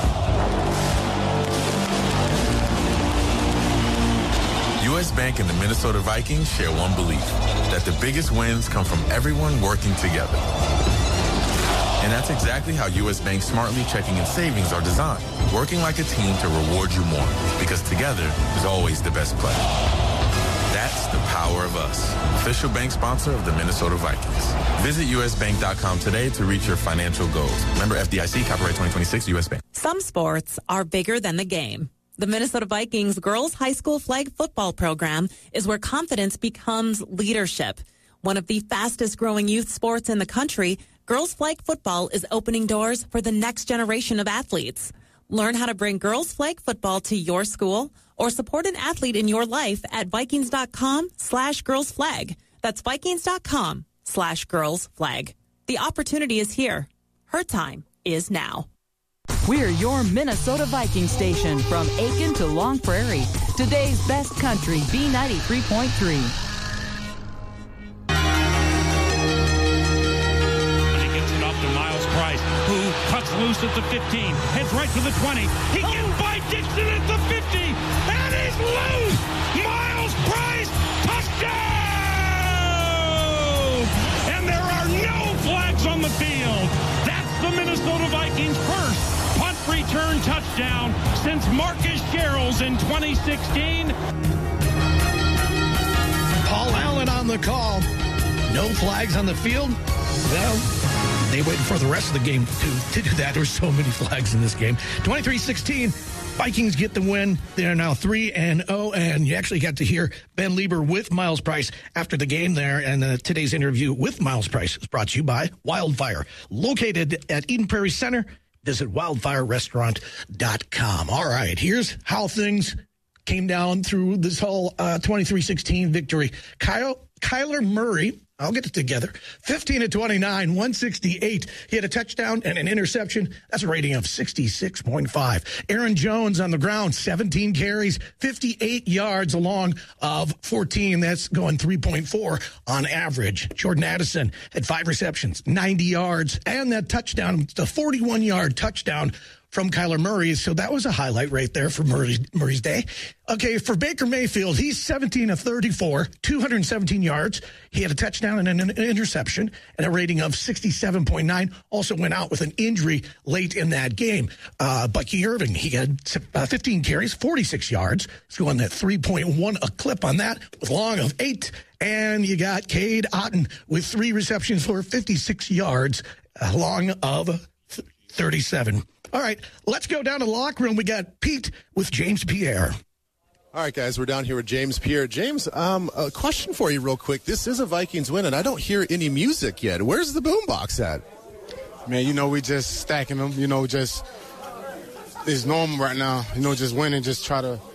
[SPEAKER 8] U S. Bank and the Minnesota Vikings share one belief, that the biggest wins come from everyone working together. And that's exactly how U S. Bank Smartly Checking and Savings are designed, working like a team to reward you more, because together is always the best play. That's the power of us. Official bank sponsor of the Minnesota Vikings. Visit U S bank dot com today to reach your financial goals. Member F D I C, copyright twenty twenty-six, U S. Bank.
[SPEAKER 24] Some sports are bigger than the game. The Minnesota Vikings girls high school flag football program is where confidence becomes leadership. One of the fastest growing youth sports in the country, girls flag football is opening doors for the next generation of athletes. Learn how to bring girls flag football to your school or support an athlete in your life at vikings.com slash girls flag. That's vikings.com slash girls flag. The opportunity is here. Her time is now.
[SPEAKER 3] We're your Minnesota Viking station from Aiken to Long Prairie. Today's best country, B ninety-three point three.
[SPEAKER 5] Who cuts loose at the fifteen, heads right to the twenty. He gets by Dixon at the fifty, and he's loose! Miles Price, touchdown! And there are no flags on the field. That's the Minnesota Vikings' first punt return touchdown since Marcus Sherrills in twenty sixteen.
[SPEAKER 4] Paul Allen on the call. No flags on the field. Well, they waited for the rest of the game to, to do that. There's so many flags in this game. twenty-three sixteen, Vikings get the win. They're now three and oh, and you actually got to hear Ben Lieber with Miles Price after the game there. And uh, today's interview with Miles Price is brought to you by Wildfire, located at Eden Prairie Center. Visit wildfire restaurant dot com. All right, here's how things came down through this whole uh, twenty-three sixteen victory. Kyle, Kyler Murray, I'll get it together. fifteen to twenty-nine, one sixty-eight. He had a touchdown and an interception. That's a rating of sixty-six point five. Aaron Jones on the ground, seventeen carries, fifty-eight yards along of fourteen. That's going three point four on average. Jordan Addison had five receptions, ninety yards, and that touchdown, the forty-one-yard touchdown from Kyler Murray. So that was a highlight right there for Murray's, Murray's day. Okay, for Baker Mayfield, he's seventeen of thirty-four, two hundred seventeen yards. He had a touchdown and an interception and a rating of sixty-seven point nine. Also went out with an injury late in that game. Uh, Bucky Irving, he had uh, fifteen carries, forty-six yards. He's going at three point one a clip on that with long of eight. And you got Cade Otton with three receptions for fifty-six yards, uh, long of thirty-seven. All right, let's go down to the locker room. We got Pete with James Pierre.
[SPEAKER 25] All right, guys, we're down here with James Pierre. James, um, a question for you real quick. This is a Vikings win, and I don't hear any music yet. Where's the boombox at?
[SPEAKER 26] Man, you know, we just stacking them. You know, just it's normal right now. You know, just winning, just try to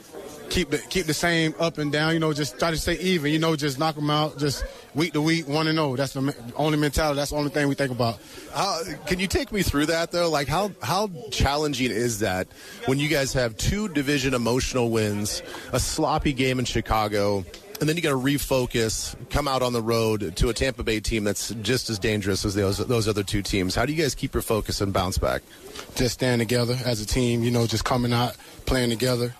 [SPEAKER 26] keep the keep the same up and down. You know, just try to stay even. You know, just knock them out. Just week to week, one and zero. That's the only mentality. That's the only thing we think about.
[SPEAKER 25] Uh, can you take me through that though? Like how how challenging is that when you guys have two division emotional wins, a sloppy game in Chicago, and then you got to refocus, come out on the road to a Tampa Bay team that's just as dangerous as those those other two teams. How do you guys keep your focus and bounce back?
[SPEAKER 26] Just stand together as a team. You know, just coming out, playing together.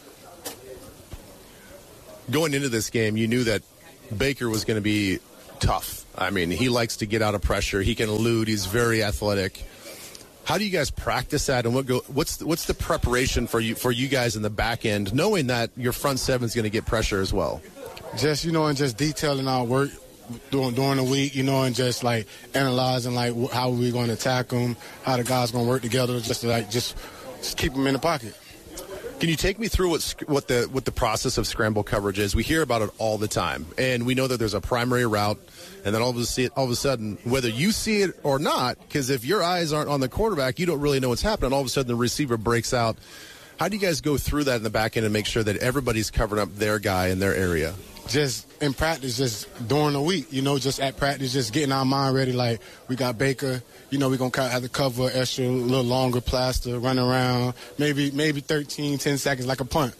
[SPEAKER 25] Going into this game, you knew that Baker was going to be tough. I mean, he likes to get out of pressure. He can elude. He's very athletic. How do you guys practice that, and what go, what's what's the preparation for you for you guys in the back end, knowing that your front seven is going to get pressure as well?
[SPEAKER 26] Just, you know, and just detailing our work during, during the week, you know, and just, like, analyzing, like, how we're going to attack them, how the guys going to work together, just to, like, just, just keep them in the pocket.
[SPEAKER 25] Can you take me through what what the what the process of scramble coverage is? We hear about it all the time, and we know that there's a primary route, and then all of a sudden, all of a sudden, whether you see it or not, because if your eyes aren't on the quarterback, you don't really know what's happening. All of a sudden, the receiver breaks out. How do you guys go through that in the back end and make sure that everybody's covering up their guy in their area?
[SPEAKER 26] Just in practice, just during the week, you know, just at practice, just getting our mind ready. Like, we got Baker, you know, we're going to have to cover extra, a little longer plaster, run around, maybe maybe thirteen, ten seconds like a punt.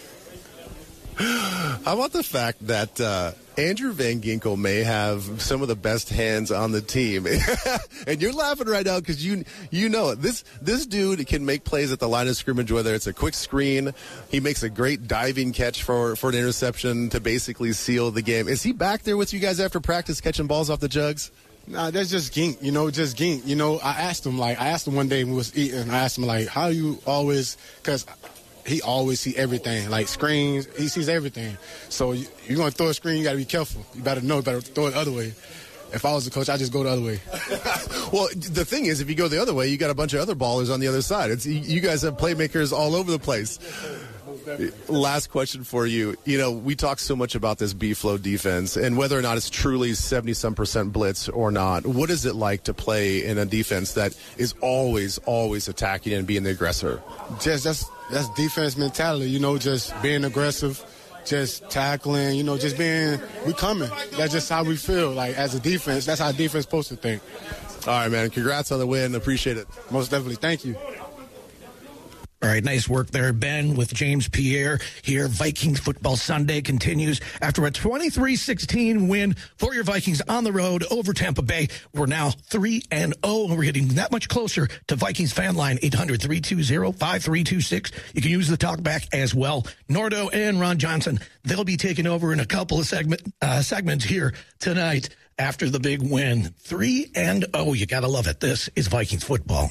[SPEAKER 25] How about the fact that uh, Andrew Van Ginkel may have some of the best hands on the team? And you're laughing right now because you you know it. This, this dude can make plays at the line of scrimmage, whether it's a quick screen. He makes a great diving catch for, for an interception to basically seal the game. Is he back there with you guys after practice catching balls off the jugs?
[SPEAKER 26] Nah, that's just Gink, you know, just Gink. You know, I asked him, like, I asked him one day when we was eating, I asked him, like, how you always, because he always see everything, like screens, he sees everything. So you, you're going to throw a screen, you got to be careful. You better know, you better throw it the other way. If I was the coach, I'd just go the other way.
[SPEAKER 25] Well, the thing is, if you go the other way, you got a bunch of other ballers on the other side. It's you guys have playmakers all over the place. Last question for you. You know, we talk so much about this B-flow defense and whether or not it's truly seventy-some percent blitz or not. What is it like to play in a defense that is always, always attacking and being the aggressor?
[SPEAKER 26] Just that's that's defense mentality, you know, just being aggressive, just tackling, you know, just being, we coming. That's just how we feel, like, as a defense. That's how defense is supposed to think.
[SPEAKER 25] All right, man. Congrats on the win. Appreciate it.
[SPEAKER 26] Most definitely. Thank you.
[SPEAKER 4] All right, nice work there, Ben, with James Pierre here. Vikings Football Sunday continues after a twenty-three sixteen win for your Vikings on the road over Tampa Bay. We're now three and oh, and we're getting that much closer to Vikings fan line, eight hundred, three two zero, five three two six. You can use the talkback as well. Nordo and Ron Johnson, they'll be taking over in a couple of segment uh, segments here tonight after the big win. three and oh, you got to love it. This is Vikings football.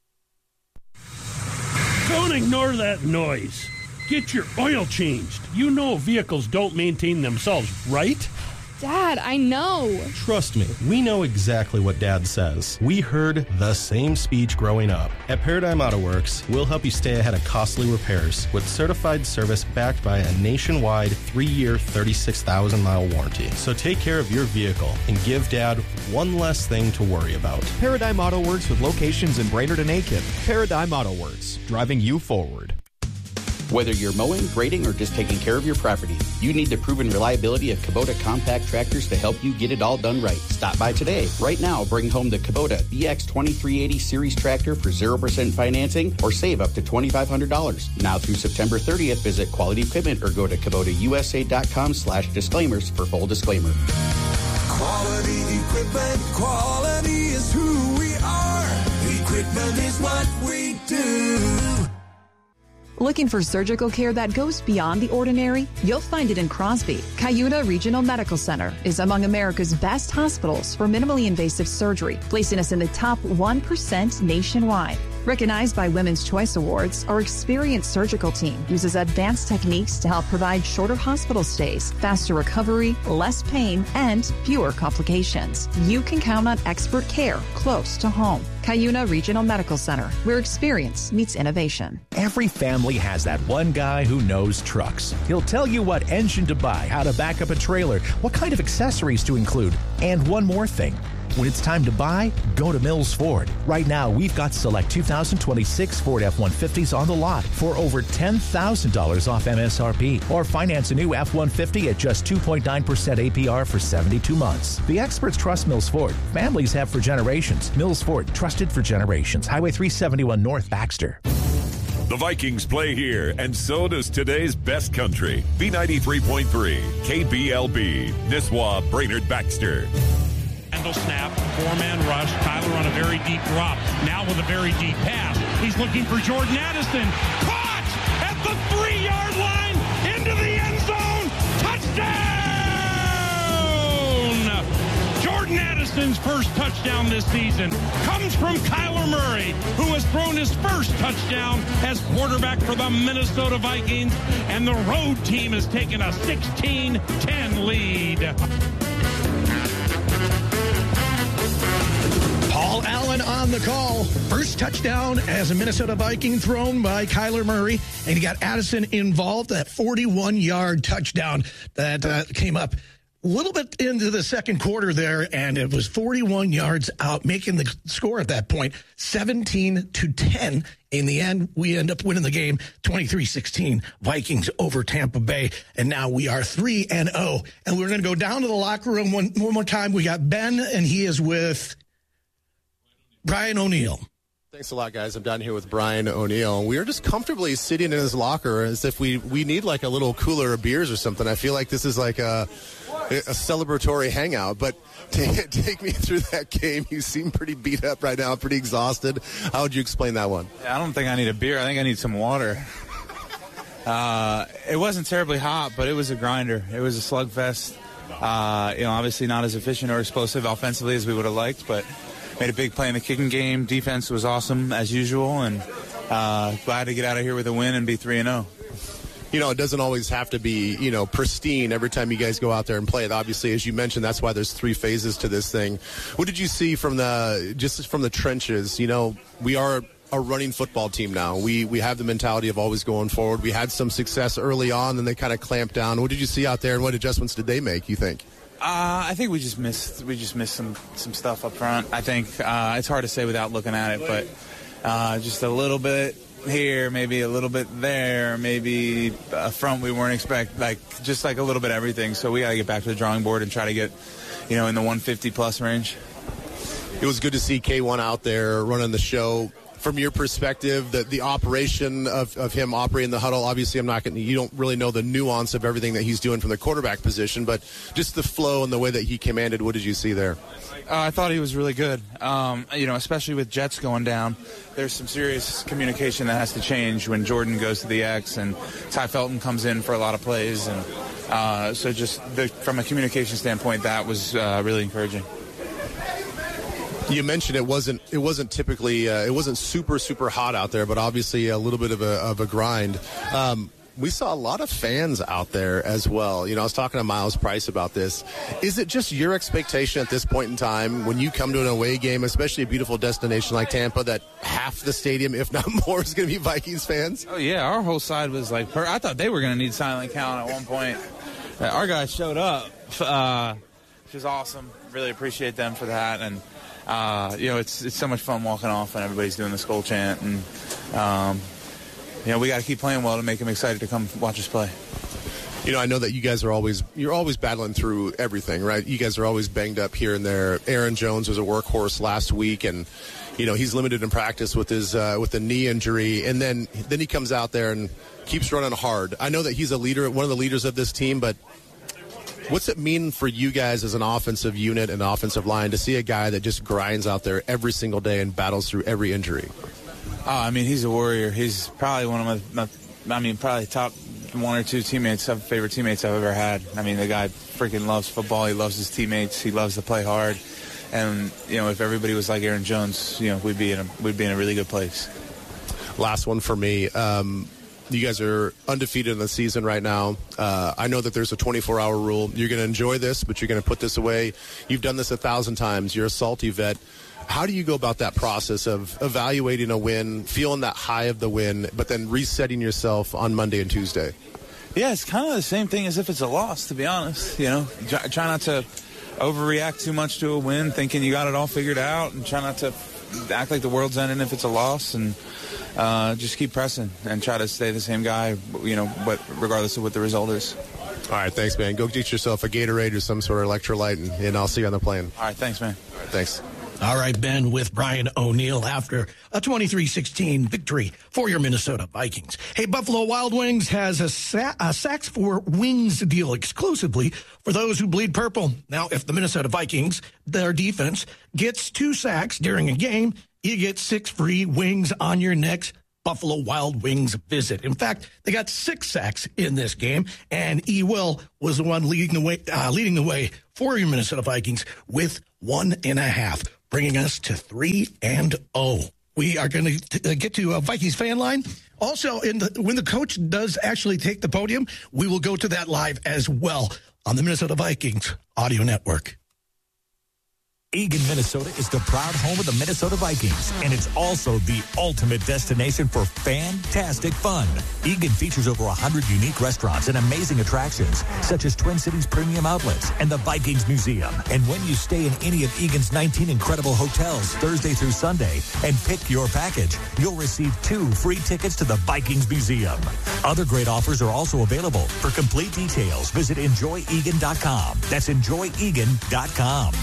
[SPEAKER 6] Don't ignore that noise. Get your oil changed. You know vehicles don't maintain themselves, right?
[SPEAKER 9] Dad, I know.
[SPEAKER 10] Trust me, we know exactly what Dad says. We heard the same speech growing up. At Paradigm Auto Works, we'll help you stay ahead of costly repairs with certified service backed by a nationwide three-year, thirty-six thousand mile warranty. So take care of your vehicle and give Dad one less thing to worry about.
[SPEAKER 11] Paradigm Auto Works with locations in Brainerd and Aiken. Paradigm Auto Works, driving you forward.
[SPEAKER 12] Whether you're mowing, grading, or just taking care of your property, you need the proven reliability of Kubota compact tractors to help you get it all done right. Stop by today. Right now, bring home the Kubota B X twenty-three eighty Series tractor for zero percent financing or save up to twenty-five hundred dollars. Now through September thirtieth, visit Quality Equipment or go to Kubota U S A dot com slash disclaimers for full disclaimer.
[SPEAKER 19] Quality equipment, quality is who we are. Equipment is what we do.
[SPEAKER 13] Looking for surgical care that goes beyond the ordinary? You'll find it in Crosby. Cuyuna Regional Medical Center is among America's best hospitals for minimally invasive surgery, placing us in the top one percent nationwide. Recognized by Women's Choice Awards, our experienced surgical team uses advanced techniques to help provide shorter hospital stays, faster recovery, less pain, and fewer complications. You can count on expert care close to home. Cuyuna Regional Medical Center, where experience meets innovation.
[SPEAKER 27] Every family has that one guy who knows trucks. He'll tell you what engine to buy, how to back up a trailer, what kind of accessories to include, and one more thing. When it's time to buy, go to Mills Ford. Right now, we've got select two thousand twenty-six Ford F one fifties on the lot for over ten thousand dollars off M S R P. Or finance a new F one fifty at just two point nine percent A P R for seventy-two months. The experts trust Mills Ford. Families have for generations. Mills Ford, trusted for generations. Highway three seventy-one North, Baxter.
[SPEAKER 1] The Vikings play here, and so does today's best country. B ninety-three point three, K B L B, Nisswa, Brainerd, Baxter.
[SPEAKER 5] Handle snap, four-man rush. Kyler on a very deep drop. Now with a very deep pass. He's looking for Jordan Addison. Caught at the three-yard line into the end zone. Touchdown! Jordan Addison's first touchdown this season comes from Kyler Murray, who has thrown his first touchdown as quarterback for the Minnesota Vikings, and the road team has taken a sixteen ten lead.
[SPEAKER 4] Paul Allen on the call. First touchdown as a Minnesota Viking thrown by Kyler Murray. And he got Addison involved. That forty-one-yard touchdown that uh, came up a little bit into the second quarter there. And it was forty-one yards out, making the score at that point seventeen to ten. In the end, we end up winning the game twenty-three sixteen, Vikings over Tampa Bay. And now we are three and oh. And we're going to go down to the locker room one, one more time. We got Ben, and he is with Brian O'Neill.
[SPEAKER 25] Thanks a lot, guys. I'm down here with Brian O'Neill. We are just comfortably sitting in his locker as if we, we need like a little cooler of beers or something. I feel like this is like a, a celebratory hangout. But take, take me through that game. You seem pretty beat up right now, pretty exhausted. How would you explain that one?
[SPEAKER 14] I don't think I need a beer. I think I need some water. Uh, it wasn't terribly hot, but it was a grinder. It was a slugfest. Uh, you know, obviously not as efficient or explosive offensively as we would have liked, but made a big play in the kicking game. Defense was awesome as usual, and uh, glad to get out of here with a win and be three and oh.
[SPEAKER 25] You know, it doesn't always have to be, you know, pristine every time you guys go out there and play it. Obviously, as you mentioned, that's why there's three phases to this thing. What did you see from the, just from the trenches? You know, we are a running football team now. We we have the mentality of always going forward. We had some success early on, and they kind of clamped down. What did you see out there, and what adjustments did they make, you think?
[SPEAKER 14] Uh, I think we just missed we just missed some, some stuff up front. I think uh, it's hard to say without looking at it, but uh, just a little bit here, maybe a little bit there, maybe a front we weren't expect, like just like a little bit of everything. So we got to get back to the drawing board and try to get, you know, in the one fifty plus range.
[SPEAKER 25] It was good to see K one out there running the show. From your perspective, the, the operation of, of him operating the huddle, obviously I'm not going to, you don't really know the nuance of everything that he's doing from the quarterback position, but just the flow and the way that he commanded, what did you see there?
[SPEAKER 14] Uh, I thought he was really good. Um, you know, especially with Jets going down, there's some serious communication that has to change when Jordan goes to the X and Ty Felton comes in for a lot of plays. And uh, so just the, from a communication standpoint, that was uh, really encouraging.
[SPEAKER 25] You mentioned it wasn't it wasn't typically uh, it wasn't super super hot out there, but obviously a little bit of a of a grind. Um, we saw a lot of fans out there as well. You know, I was talking to Miles Price about this. Is it just your expectation at this point in time when you come to an away game, especially a beautiful destination like Tampa, that half the stadium, if not more, is going to be Vikings fans?
[SPEAKER 14] Oh yeah, our whole side was like, per- I thought they were going to need silent count at one point. Uh, our guys showed up, uh, which is awesome. Really appreciate them for that. And Uh, you know, it's it's so much fun walking off and everybody's doing the skull chant, and um, you know, we got to keep playing well to make them excited to come watch us play.
[SPEAKER 25] You know, I know that you guys are always you're always battling through everything, right? You guys are always banged up here and there. Aaron Jones was a workhorse last week, and you know he's limited in practice with his uh, with a knee injury, and then then he comes out there and keeps running hard. I know that he's a leader, one of the leaders of this team, but what's it mean for you guys as an offensive unit and offensive line to see a guy that just grinds out there every single day and battles through every injury?
[SPEAKER 14] Oh, I mean, he's a warrior. He's probably one of my, my I mean, probably top one or two teammates, favorite teammates I've ever had. I mean, the guy freaking loves football. He loves his teammates. He loves to play hard. And, you know, if everybody was like Aaron Jones, you know, we'd be in a, we'd be in a really good place.
[SPEAKER 25] Last one for me. Um, You guys are undefeated in the season right now. Uh, I know that there's a twenty-four hour rule. You're going to enjoy this, but you're going to put this away. You've done this a thousand times. You're a salty vet. How do you go about that process of evaluating a win, feeling that high of the win, but then resetting yourself on Monday and Tuesday?
[SPEAKER 14] Yeah, it's kind of the same thing as if it's a loss, to be honest. You know, try, try not to overreact too much to a win, thinking you got it all figured out, and try not to act like the world's ending if it's a loss, and uh, just keep pressing and try to stay the same guy, you know, but regardless of what the result is.
[SPEAKER 25] All right, thanks, man. Go get yourself a Gatorade or some sort of electrolyte, and, and I'll see you on the plane.
[SPEAKER 14] All right, thanks, man.
[SPEAKER 25] All right, thanks.
[SPEAKER 4] All right, Ben, with Brian O'Neill after a twenty-three sixteen victory for your Minnesota Vikings. Hey, Buffalo Wild Wings has a, sa- a Sacks for Wings deal exclusively for those who bleed purple. Now, if the Minnesota Vikings, their defense, gets two sacks during a game, you get six free wings on your next Buffalo Wild Wings visit. In fact, they got six sacks in this game, and E. Will was the one leading the way, uh, leading the way for your Minnesota Vikings with one and a half, bringing us to three and oh. We are going to get to a Vikings fan line. Also, in the, when the coach does actually take the podium, we will go to that live as well on the Minnesota Vikings Audio Network.
[SPEAKER 15] Eagan, Minnesota is the proud home of the Minnesota Vikings, and it's also the ultimate destination for fantastic fun. Eagan features over one hundred unique restaurants and amazing attractions, such as Twin Cities Premium Outlets and the Vikings Museum. And when you stay in any of Eagan's nineteen incredible hotels Thursday through Sunday and pick your package, you'll receive two free tickets to the Vikings Museum. Other great offers are also available. For complete details, visit enjoy eagan dot com. That's enjoy eagan dot com.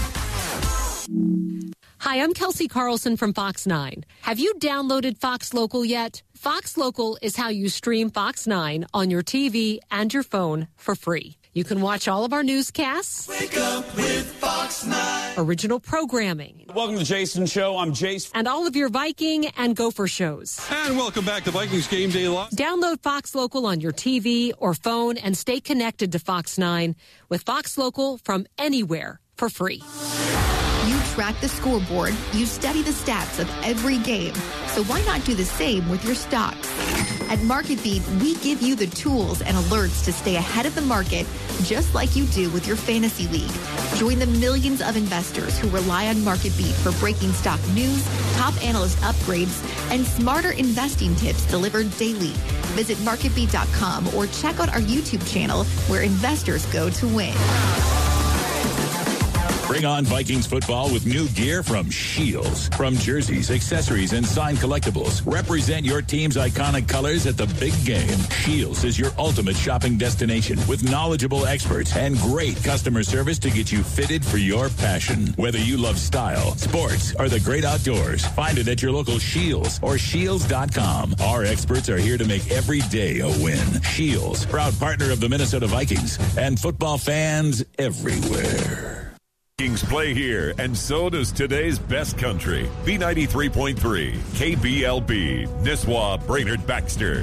[SPEAKER 16] Hi, I'm Kelsey Carlson from Fox nine. Have you downloaded Fox Local yet? Fox Local is how you stream Fox nine on your T V and your phone for free. You can watch all of our newscasts. Wake up with Fox nine. Original programming.
[SPEAKER 17] Welcome to the Jason Show. I'm Jason.
[SPEAKER 16] And all of your Viking and Gopher shows.
[SPEAKER 17] And welcome back to Vikings Game Day Live.
[SPEAKER 16] Download Fox Local on your T V or phone and stay connected to Fox nine with Fox Local from anywhere for free.
[SPEAKER 18] You track the scoreboard, you study the stats of every game. So why not do the same with your stocks? At MarketBeat, we give you the tools and alerts to stay ahead of the market, just like you do with your fantasy league. Join the millions of investors who rely on MarketBeat for breaking stock news, top analyst upgrades, and smarter investing tips delivered daily. Visit market beat dot com or check out our YouTube channel where investors go to win.
[SPEAKER 20] Bring on Vikings football with new gear from Shields. From jerseys, accessories, and signed collectibles, represent your team's iconic colors at the big game. Shields is your ultimate shopping destination with knowledgeable experts and great customer service to get you fitted for your passion. Whether you love style, sports, or the great outdoors, find it at your local Shields or shields dot com. Our experts are here to make every day a win. Shields, proud partner of the Minnesota Vikings and football fans everywhere.
[SPEAKER 1] Vikings play here, and so does today's best country. B ninety-three point three, K B L B, Nisswa, Brainerd, Baxter.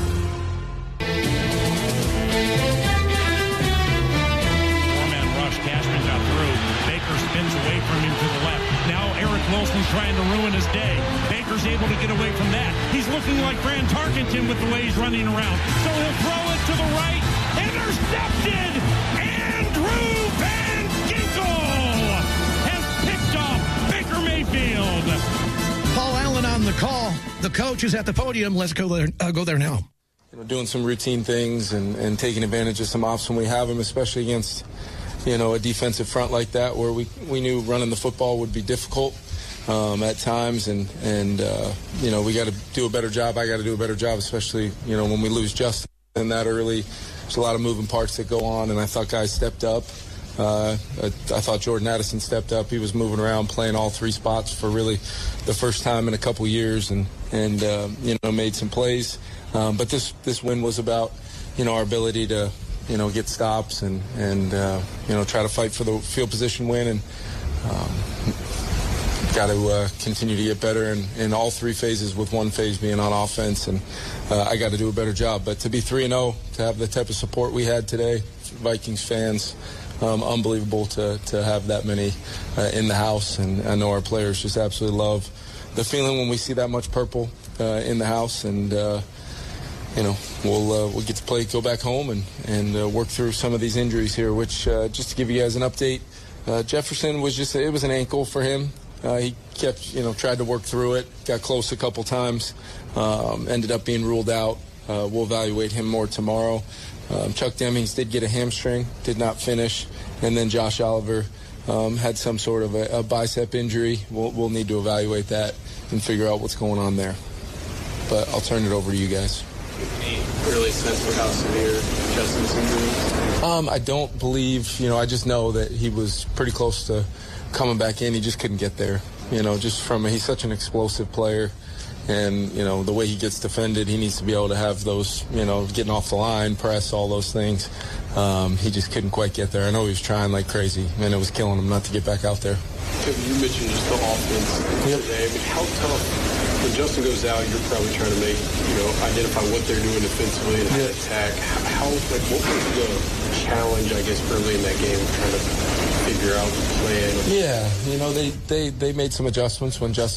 [SPEAKER 5] Four-man rush, Cashman got through. Baker spins away from him to the left. Now Eric Wilson's trying to ruin his day. Baker's able to get away from that. He's looking like Fran Tarkenton with the way he's running around. So he'll throw it to the right. Intercepted! Andrew Van Ginkel has picked off Baker Mayfield.
[SPEAKER 4] Paul Allen on the call. The coach is at the podium. Let's go there. Uh, go there now.
[SPEAKER 21] You know, doing some routine things and, and taking advantage of some ops when we have them, especially against, you know, a defensive front like that where we we knew running the football would be difficult um, at times, and and uh, you know we got to do a better job. I got to do a better job, especially you know when we lose Justin that early. There's a lot of moving parts that go on, and I thought guys stepped up. Uh, I, I thought Jordan Addison stepped up. He was moving around, playing all three spots for really the first time in a couple years, and and uh, you know made some plays. Um, but this this win was about you know our ability to you know get stops and and uh, you know try to fight for the field position win, and um, got to uh, continue to get better in, in all three phases, with one phase being on offense, and uh, I got to do a better job. But to be three and oh, to have the type of support we had today, Vikings fans, um, unbelievable to, to have that many uh, in the house, and I know our players just absolutely love the feeling when we see that much purple uh, in the house, and uh, you know we'll uh, we'll get to play, go back home, and and uh, work through some of these injuries here. Which uh, just to give you guys an update, uh, Jefferson was just it was an ankle for him. Uh, he kept, you know, tried to work through it, got close a couple times, um, ended up being ruled out. Uh, we'll evaluate him more tomorrow. Um, Chuck Demings did get a hamstring, did not finish. And then Josh Oliver um, had some sort of a, a bicep injury. We'll, we'll need to evaluate that and figure out what's going on there. But I'll turn it over to you guys.
[SPEAKER 2] Any early sense for how severe Justin's injury is?
[SPEAKER 21] Um, I don't believe, you know, I just know that he was pretty close to coming back in. He just couldn't get there. You know, just from, he's such an explosive player. And, you know, the way he gets defended, he needs to be able to have those, you know, getting off the line, press, all those things. Um, he just couldn't quite get there. I know he was trying like crazy, and it was killing him not to get back out there.
[SPEAKER 2] You mentioned just the offense
[SPEAKER 21] yep.
[SPEAKER 2] today. I mean, how tough, when Justin goes out, you're probably trying to make, you know, identify what they're doing defensively and how to attack. How, like, what was the challenge, I guess, early in that game, trying to figure out the plan?
[SPEAKER 21] Yeah, you know, they, they, they made some adjustments when Justin